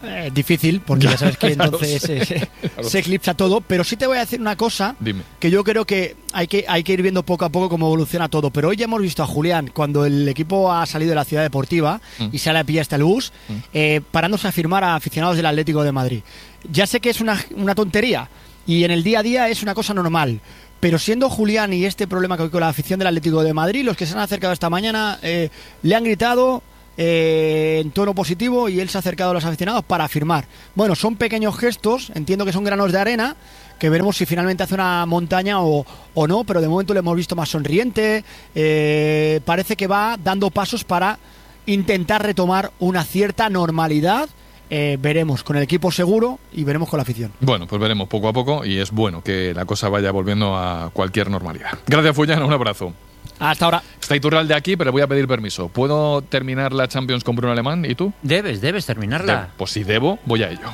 Eh, difícil, porque ya sabes que entonces eh, se, se eclipsa todo, pero sí te voy a decir una cosa. Dime. Que yo creo que hay, que hay que ir viendo poco a poco cómo evoluciona todo, pero hoy ya hemos visto a Julián cuando el equipo ha salido de la ciudad deportiva mm. y sale a pillar hasta el bus, mm. eh, parándose a firmar a aficionados del Atlético de Madrid. Ya sé que es una, una tontería y en el día a día es una cosa normal, pero siendo Julián y este problema que hay con la afición del Atlético de Madrid, los que se han acercado esta mañana eh, le han gritado Eh, en tono positivo y él se ha acercado a los aficionados para firmar. Bueno, son pequeños gestos, entiendo que son granos de arena, que veremos si finalmente hace una montaña o, o no, pero de momento lo hemos visto más sonriente, eh, parece que va dando pasos para intentar retomar una cierta normalidad. Eh, veremos con el equipo seguro y veremos con la afición. Bueno, pues veremos poco a poco y es bueno que la cosa vaya volviendo a cualquier normalidad. Gracias, Fullana, un abrazo. Hasta ahora. Está Iturralde aquí, pero le voy a pedir permiso. ¿Puedo terminar la Champions con Bruno Alemán? ¿Y tú? Debes, debes terminarla. Debo. Pues si debo, voy a ello.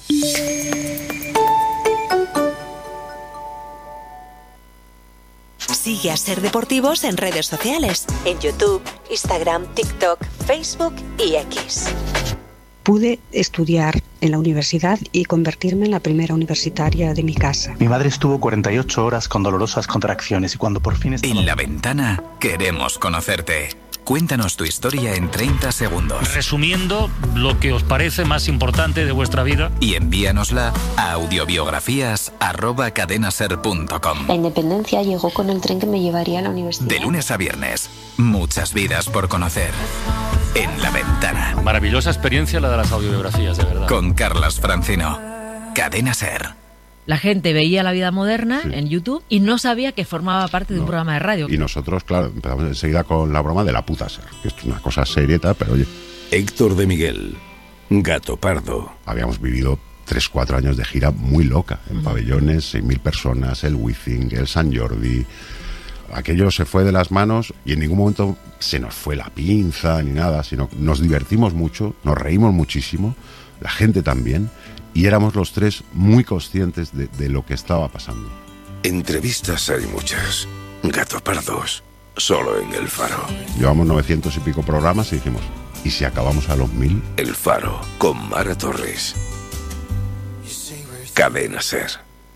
Sigue a Ser Deportivos en redes sociales, en YouTube, Instagram, TikTok, Facebook y X. Pude estudiar en la universidad y convertirme en la primera universitaria de mi casa. Mi madre estuvo cuarenta y ocho horas con dolorosas contracciones y cuando por fin estaba... En La Ventana queremos conocerte. Cuéntanos tu historia en treinta segundos. Resumiendo lo que os parece más importante de vuestra vida. Y envíanosla a audiobiografías arroba cadenaser punto com. La independencia llegó con el tren que me llevaría a la universidad. De lunes a viernes, muchas vidas por conocer. En La Ventana. Maravillosa experiencia la de las audiobiografías, de verdad. Con Carlas Francino. Cadena Ser. La gente veía La Vida Moderna sí. en YouTube y no sabía que formaba parte de no. un programa de radio. Y nosotros, claro, empezamos enseguida con la broma de la puta Ser, que es una cosa serieta, pero oye. Héctor de Miguel, Gato Pardo. Habíamos vivido tres, cuatro años de gira muy loca, en uh-huh. pabellones, seis mil personas, el Wizzing, el San Jordi. Aquello se fue de las manos y en ningún momento se nos fue la pinza ni nada, sino nos divertimos mucho, nos reímos muchísimo, la gente también, y éramos los tres muy conscientes de, de lo que estaba pasando. Entrevistas hay muchas, Gato Pardos, solo en El Faro. Llevamos novecientos y pico programas y dijimos, ¿y si acabamos a los mil? El Faro, con Mara Torres. Cadena Ser.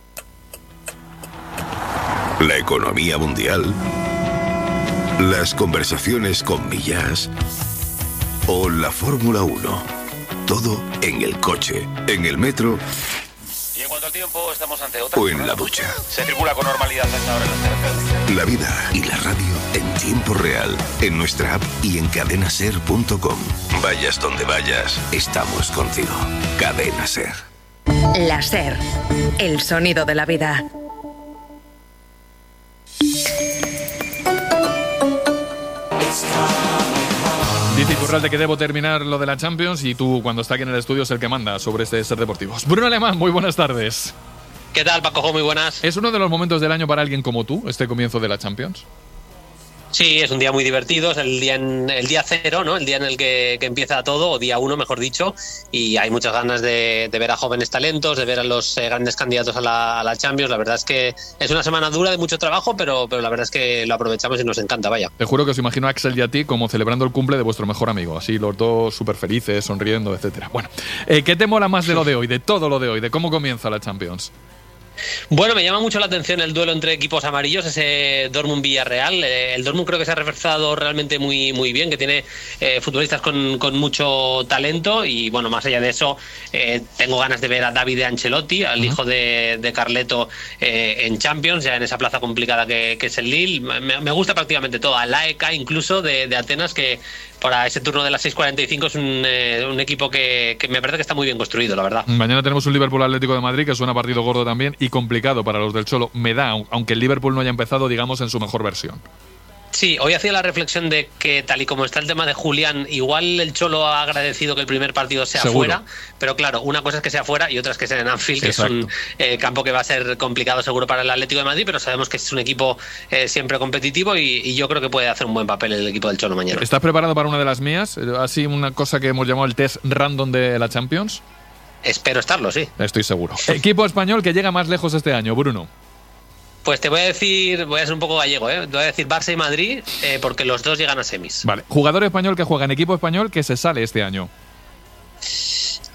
La economía mundial, las conversaciones con Millás o la Fórmula uno. Todo en el coche, en el metro y en cuanto al tiempo estamos ante otra o en la ducha. Se circula con normalidad hasta ahora en las carreteras. La vida y la radio en tiempo real, en nuestra app y en cadenaser punto com. Vayas donde vayas, estamos contigo. Cadena Ser. La Ser, el sonido de la vida. Dice Iturralde que debo terminar lo de la Champions y tú, cuando está aquí en el estudio, es el que manda sobre este Ser Deportivos. Bruno Alemán, muy buenas tardes. ¿Qué tal, Paco? Muy buenas. ¿Es uno de los momentos del año para alguien como tú, este comienzo de la Champions? Sí, es un día muy divertido, es el día en, el día cero, ¿no? El día en el que, que empieza todo, o día uno, mejor dicho, y hay muchas ganas de, de ver a jóvenes talentos, de ver a los eh, grandes candidatos a la, a la Champions. La verdad es que es una semana dura de mucho trabajo, pero, pero la verdad es que lo aprovechamos y nos encanta, vaya. Te juro que os imagino a Axel y a ti como celebrando el cumple de vuestro mejor amigo, así los dos súper felices, sonriendo, etcétera. Bueno, eh, ¿qué te mola más de lo de hoy, de todo lo de hoy, de cómo comienza la Champions? Bueno, me llama mucho la atención el duelo entre equipos amarillos, ese Dortmund-Villarreal. El Dortmund creo que se ha reforzado realmente muy, muy bien, que tiene eh, futbolistas con, con mucho talento y, bueno, más allá de eso, eh, tengo ganas de ver a Davide Ancelotti, al uh-huh. hijo de, de Carleto, eh, en Champions, ya en esa plaza complicada que, que es el Lille. Me, me gusta prácticamente todo, al A E K incluso de, de Atenas, que para ese turno de las seis cuarenta y cinco es un, eh, un equipo que, que me parece que está muy bien construido, la verdad. Mañana tenemos un Liverpool Atlético de Madrid, que suena partido gordo también y complicado para los del Cholo. Me da, aunque el Liverpool no haya empezado, digamos, en su mejor versión. Sí, hoy hacía la reflexión de que tal y como está el tema de Julián, igual el Cholo ha agradecido que el primer partido sea Seguro. fuera, pero claro, una cosa es que sea fuera y otra es que sea en Anfield, que Exacto. es un eh, campo que va a ser complicado seguro para el Atlético de Madrid, pero sabemos que es un equipo eh, siempre competitivo y, y yo creo que puede hacer un buen papel el equipo del Cholo mañana. ¿Estás preparado para una de las mías? Así una cosa que hemos llamado el test random de la Champions. Espero estarlo, sí. Estoy seguro. Equipo español que llega más lejos este año, Bruno. Pues te voy a decir, voy a ser un poco gallego, ¿eh? Te voy a decir Barça y Madrid, eh, porque los dos llegan a semis. Vale. Jugador español que juega en equipo español que se sale este año.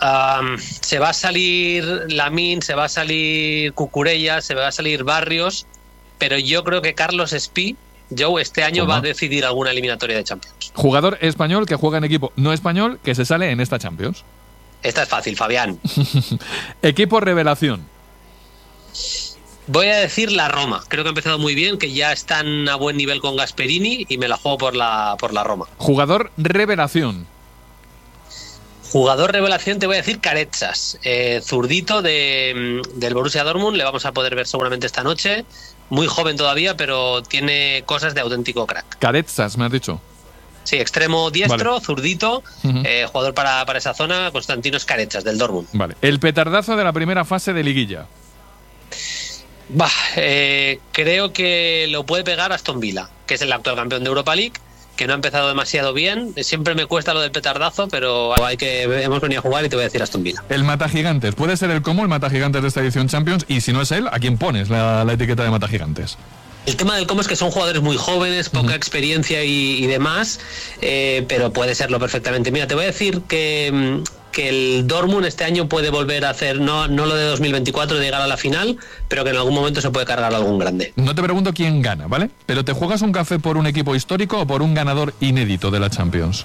Um, se va a salir Lamine, se va a salir Cucurella, se va a salir Barrios, pero yo creo que Carlos Espí, Joe, este año ¿Cómo? va a decidir alguna eliminatoria de Champions. Jugador español que juega en equipo no español que se sale en esta Champions. Esta es fácil, Fabián. Equipo revelación. Voy a decir la Roma. Creo que ha empezado muy bien, que ya están a buen nivel con Gasperini y me la juego por la, por la Roma. Jugador revelación. Jugador revelación, te voy a decir Caretsas. Eh, zurdito de, del Borussia Dortmund, le vamos a poder ver seguramente esta noche. Muy joven todavía, pero tiene cosas de auténtico crack. Caretsas, me has dicho. Sí, extremo diestro, Vale. zurdito, Uh-huh. eh, jugador para, para esa zona, Constantinos Caretsas, del Dortmund. Vale. El petardazo de la primera fase de liguilla. Bah, eh, creo que lo puede pegar Aston Villa, que es el actual campeón de Europa League, que no ha empezado demasiado bien. Siempre me cuesta lo del petardazo, pero hay que hemos venido a jugar y te voy a decir Aston Villa. El Matagigantes. Puede ser el como el Matagigantes de esta edición Champions, y si no es él, ¿a quién pones la, la etiqueta de Matagigantes? El tema del cómo es que son jugadores muy jóvenes, poca uh-huh. experiencia y, y demás, eh, pero puede serlo perfectamente. Mira, te voy a decir que, que el Dortmund este año puede volver a hacer, no, no lo de dos mil veinticuatro de llegar a la final, pero que en algún momento se puede cargar algún grande. No te pregunto quién gana, ¿vale? Pero ¿te juegas un café por un equipo histórico o por un ganador inédito de la Champions?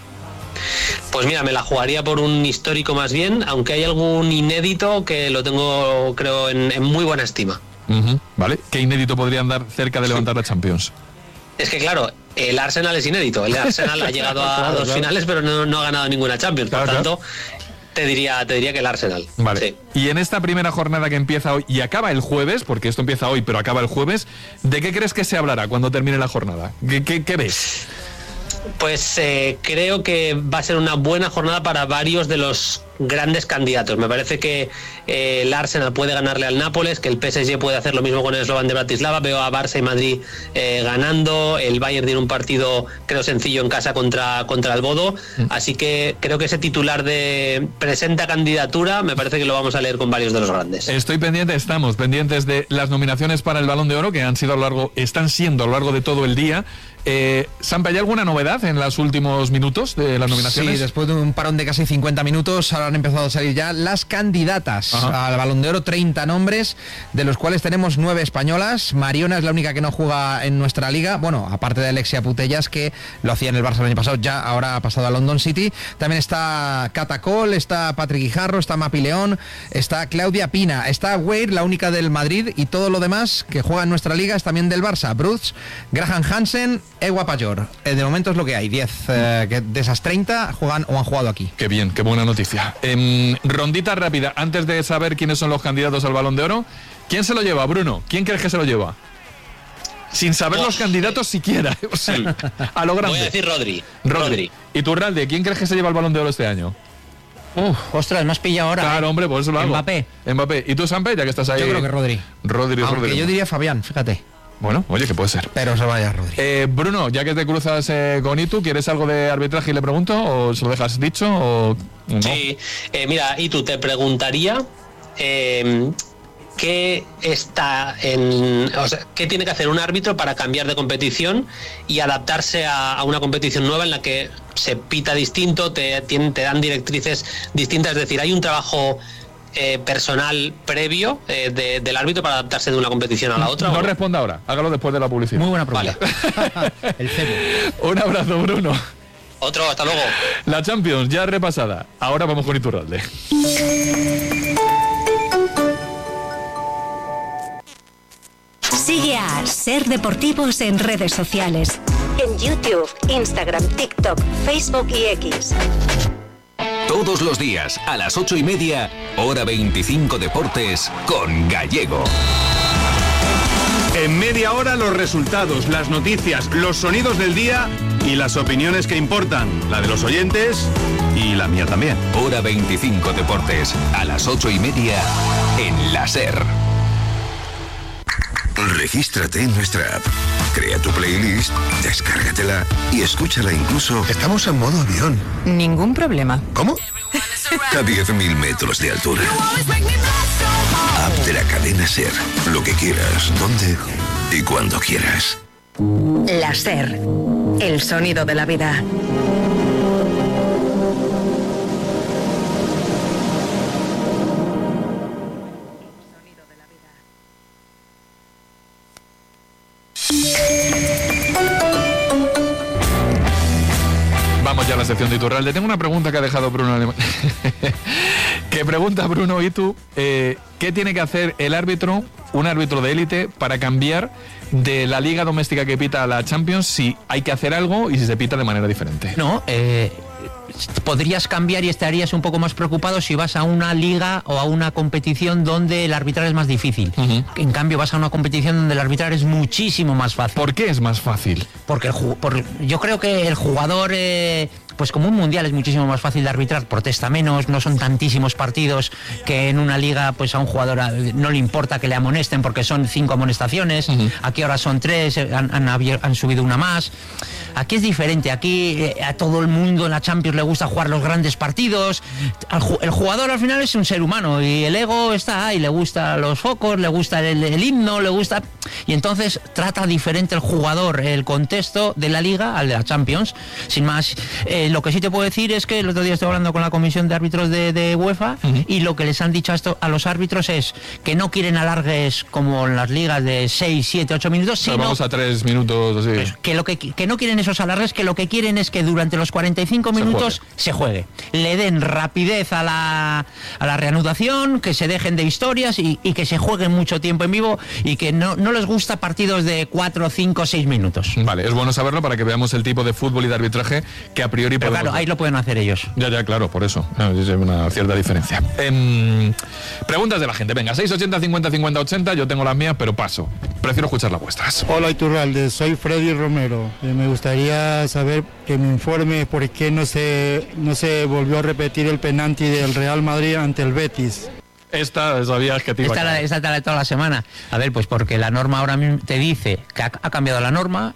Pues mira, me la jugaría por un histórico más bien, aunque hay algún inédito que lo tengo, creo, en, en muy buena estima. Uh-huh. ¿Vale? ¿Qué inédito podrían dar cerca de levantar la Champions? Es que claro, el Arsenal es inédito. El Arsenal ha llegado a claro, dos claro. finales, pero no, no ha ganado ninguna Champions. Por claro, tanto, claro. te diría te diría que el Arsenal. Vale. Sí. Y en esta primera jornada que empieza hoy y acaba el jueves, porque esto empieza hoy pero acaba el jueves, ¿de qué crees que se hablará cuando termine la jornada? ¿Qué, qué, qué ves? Pues eh, creo que va a ser una buena jornada para varios de los grandes candidatos. Me parece que eh, el Arsenal puede ganarle al Nápoles, que el P S G puede hacer lo mismo con el Slovan de Bratislava. Veo a Barça y Madrid eh, ganando. El Bayern tiene un partido, creo, sencillo en casa contra, contra el Bodo. Así que creo que ese titular de presenta candidatura me parece que lo vamos a leer con varios de los grandes. Estoy pendiente, estamos pendientes de las nominaciones para el Balón de Oro, que han sido a lo largo, están siendo a lo largo de todo el día. Eh, Sampa, ¿hay alguna novedad en los últimos minutos de las nominaciones? Sí, después de un parón de casi cincuenta minutos, ahora han empezado a salir ya las candidatas Ajá. al Balón de Oro, treinta nombres, de los cuales tenemos nueve españolas. Mariona es la única que no juega en nuestra liga, bueno, aparte de Alexia Putellas, que lo hacía en el Barça el año pasado, ya ahora ha pasado a London City. También está Cata Cole, está Patrick Guijarro, está Mapi León, está Claudia Pina, está Weir, la única del Madrid, y todo lo demás que juega en nuestra liga es también del Barça. Bruce, Graham Hansen, Ewa Payor. Eh, de momento es lo que hay, diez eh, que de esas treinta juegan o han jugado aquí. Qué bien, qué buena noticia. Eh, rondita rápida, antes de saber quiénes son los candidatos al Balón de Oro, ¿quién se lo lleva, Bruno? ¿Quién crees que se lo lleva? Sin saber oh, los candidatos sí. siquiera, o sea, a lo grande. Voy a decir Rodri. Rodri. Rodri. ¿Y tú, Ralde, quién crees que se lleva el Balón de Oro este año? Uf, ostras, me has pillado ahora. Claro, eh. hombre, por eso lo hago. Mbappé. Mbappé. ¿Y tú, Sampe, ya que estás ahí? Yo creo que Rodri. Rodri, Aunque Rodri. yo diría Fabián, fíjate. Bueno, oye, que puede ser. Pero se vaya Rodri. Eh, Bruno, ya que te cruzas eh, con Itu, ¿quieres algo de arbitraje y le pregunto? ¿O se lo dejas dicho? O no? Sí, eh, mira, Itu, te preguntaría eh, qué está en, o sea, qué tiene que hacer un árbitro para cambiar de competición y adaptarse a, a una competición nueva en la que se pita distinto, te, te, te dan directrices distintas. Es decir, hay un trabajo Eh, personal previo eh, de, del árbitro para adaptarse de una competición a la otra. No ¿o? responda ahora, hágalo después de la publicidad. Muy buena pregunta. Vale. El cebo. Un abrazo, Bruno. Otro, hasta luego. La Champions ya repasada. Ahora vamos con Iturralde. Sigue a Ser Deportivos en redes sociales. En YouTube, Instagram, TikTok, Facebook y X. Todos los días, a las ocho y media, hora veinticinco Deportes, con Gallego. En media hora los resultados, las noticias, los sonidos del día y las opiniones que importan. La de los oyentes y la mía también. Hora veinticinco Deportes, a las ocho y media, en la SER. Regístrate en nuestra app, crea tu playlist, descárgatela y escúchala incluso... Estamos en modo avión. Ningún problema. ¿Cómo? A diez mil metros de altura. App de la cadena SER. Lo que quieras, donde y cuando quieras. La SER, el sonido de la vida. Vamos ya a la sección de Iturralde. Tengo una pregunta que ha dejado Bruno. Que pregunta Bruno, ¿y tú? Eh, ¿Qué tiene que hacer el árbitro, un árbitro de élite, para cambiar de la liga doméstica que pita a la Champions, si hay que hacer algo y si se pita de manera diferente? No, eh... podrías cambiar y estarías un poco más preocupado si vas a una liga o a una competición donde el arbitrar es más difícil. Uh-huh. En cambio, vas a una competición donde el arbitrar es muchísimo más fácil. ¿Por qué es más fácil? Porque el, por, yo creo que el jugador... Eh, pues como un mundial es muchísimo más fácil de arbitrar, protesta menos, no son tantísimos partidos que en una liga pues a un jugador no le importa que le amonesten porque son cinco amonestaciones, uh-huh. Aquí ahora son tres, han, han, han subido una más. Aquí es diferente, aquí eh, a todo el mundo en la Champions le gusta jugar los grandes partidos, al, el jugador al final es un ser humano y el ego está ahí, le gustan los focos, le gusta el, el himno, le gusta... Y entonces trata diferente el jugador, el contexto de la liga al de la Champions. Sin más, eh, lo que sí te puedo decir es que el otro día estoy hablando con la comisión de árbitros de, de UEFA, uh-huh. Y lo que les han dicho a, esto, a los árbitros es que no quieren alargues como en las ligas de seis, siete, ocho minutos, sino... Vamos a tres minutos, así. Pues, que, lo que, que no quieren esos alargues, que lo que quieren es que durante los cuarenta y cinco minutos se juegue. Se juegue. Le den rapidez a la, a la reanudación, que se dejen de historias y, y que se jueguen mucho tiempo en vivo y que no, no les gusta partidos de cuatro, cinco, seis minutos. Vale, es bueno saberlo para que veamos el tipo de fútbol y de arbitraje que a priori Pero podemos... claro, ahí lo pueden hacer ellos. Ya, ya, claro, por eso. Es una cierta diferencia. Eh, preguntas de la gente. Venga, seis ochenta, cincuenta, cincuenta, ochenta. Yo tengo las mías, pero paso. Prefiero escuchar las vuestras. Hola, Iturralde. Soy Freddy Romero. Eh, me gustaría saber que me informe por qué no se, no se volvió a repetir el penalti del Real Madrid ante el Betis. Esta sabías que te iba esta, a la, esta te la de toda la semana. A ver, pues porque la norma ahora mismo te dice que ha, ha cambiado la norma.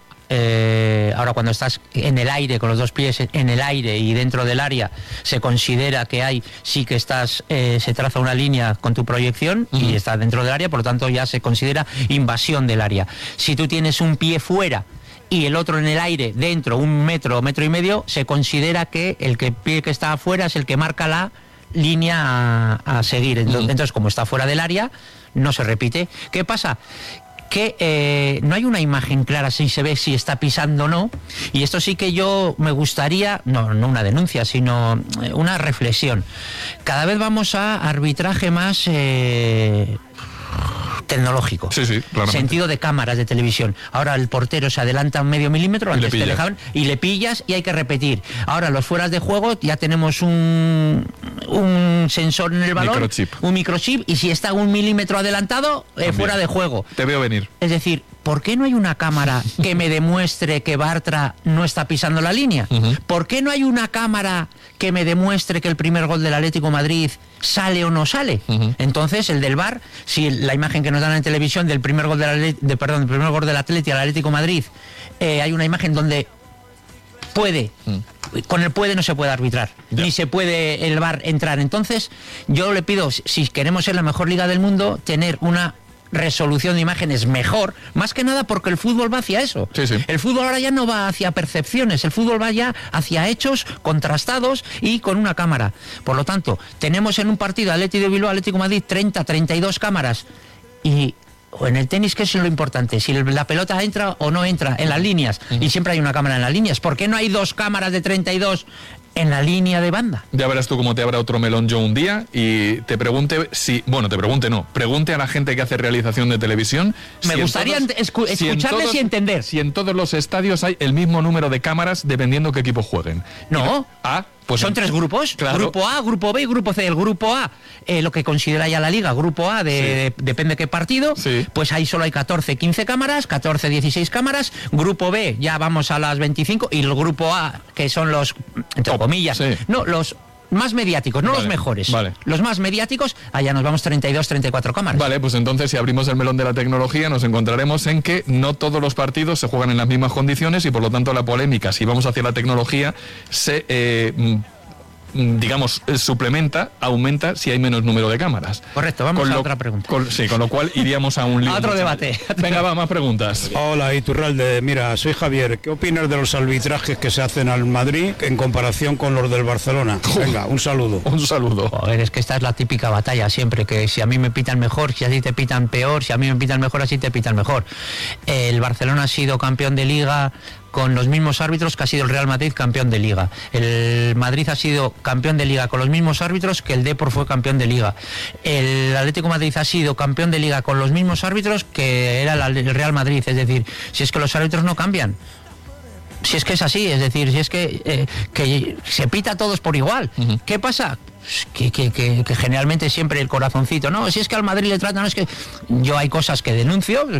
Eh, ahora cuando estás en el aire, con los dos pies en el aire y dentro del área, se considera que hay, sí que estás, eh, se traza una línea con tu proyección, uh-huh. Y estás dentro del área, por lo tanto ya se considera invasión del área. Si tú tienes un pie fuera y el otro en el aire, dentro, un metro o metro y medio, se considera que el que, pie que está afuera es el que marca la línea a, a seguir. Entonces, uh-huh. entonces, como está fuera del área, no se repite. ¿Qué pasa? Que eh, no hay una imagen clara si se ve si está pisando o no, y esto sí que yo me gustaría, no, no una denuncia, sino una reflexión. Cada vez vamos a arbitraje más eh, tecnológico, sí, sí, sentido de cámaras de televisión. Ahora el portero se adelanta un medio milímetro, antes te dejaban y le pillas y hay que repetir. Ahora los fueras de juego ya tenemos un, un sensor en el balón, microchip. un microchip, y si está un milímetro adelantado, eh, fuera de juego. Te veo venir. Es decir, ¿por qué no hay una cámara que me demuestre que Bartra no está pisando la línea? Uh-huh. ¿Por qué no hay una cámara que me demuestre que el primer gol del Atlético de Madrid sale o no sale? Uh-huh. Entonces, el del V A R, si la imagen que nos dan en televisión del primer gol del, de, perdón, del primer gol del Atlético al Atlético de Madrid, eh, hay una imagen donde puede, uh-huh. con el puede no se puede arbitrar, yeah. Ni se puede el V A R entrar. Entonces, yo le pido, si queremos ser la mejor liga del mundo, tener una resolución de imágenes mejor, más que nada porque el fútbol va hacia eso. Sí, sí. El fútbol ahora ya no va hacia percepciones, el fútbol va ya hacia hechos contrastados y con una cámara. Por lo tanto, tenemos en un partido Atlético de Bilbao, Atlético de Madrid, treinta, treinta y dos cámaras, y o en el tenis, ¿qué es lo importante? Si la pelota entra o no entra en las líneas, uh-huh. Y siempre hay una cámara en las líneas. ¿Por qué no hay dos cámaras de treinta y dos en la línea de banda? Ya verás tú cómo te abra otro melón yo un día y te pregunte si... Bueno, te pregunte no. Pregunte a la gente que hace realización de televisión... Me si gustaría todos, escu si escucharles todos, y entender. Si en todos los estadios hay el mismo número de cámaras dependiendo qué equipo jueguen. No. Ah, pues son en, tres grupos. Claro. Grupo A, Grupo B y Grupo C. El Grupo A, eh, lo que considera ya la Liga, Grupo A, de, sí. de, depende de qué partido, sí. Pues ahí solo hay catorce, quince cámaras, catorce, dieciséis cámaras. Grupo B, ya vamos a las veinticinco. Y el Grupo A, que son los, entre comillas, sí. No, los más mediáticos, no vale, los mejores. Vale. Los más mediáticos, allá nos vamos treinta y dos, treinta y cuatro cámaras. Vale, pues entonces si abrimos el melón de la tecnología nos encontraremos en que no todos los partidos se juegan en las mismas condiciones y por lo tanto la polémica, si vamos hacia la tecnología, se... Eh, digamos, suplementa, aumenta si hay menos número de cámaras. Correcto, vamos con a lo, otra pregunta. Con, sí, con lo cual iríamos a un lío. A otro debate. Venga, va, más preguntas. Hola, Iturralde. Mira, soy Javier. ¿Qué opinas de los arbitrajes que se hacen al Madrid en comparación con los del Barcelona? Venga, un saludo. Un saludo. Joder, es que esta es la típica batalla siempre, que si a mí me pitan mejor, si a ti te pitan peor, si a mí me pitan mejor, así te pitan mejor. El Barcelona ha sido campeón de Liga con los mismos árbitros que ha sido el Real Madrid campeón de Liga. El Madrid ha sido campeón de Liga con los mismos árbitros que el Depor fue campeón de Liga. El Atlético de Madrid ha sido campeón de Liga con los mismos árbitros que era el Real Madrid. Es decir, si es que los árbitros no cambian. Si es que es así, es decir, si es que, eh, que se pita a todos por igual. Uh-huh. ¿Qué pasa? Que, que, que, que generalmente siempre el corazoncito, no, si es que al Madrid le tratan, no es que yo hay cosas que denuncio,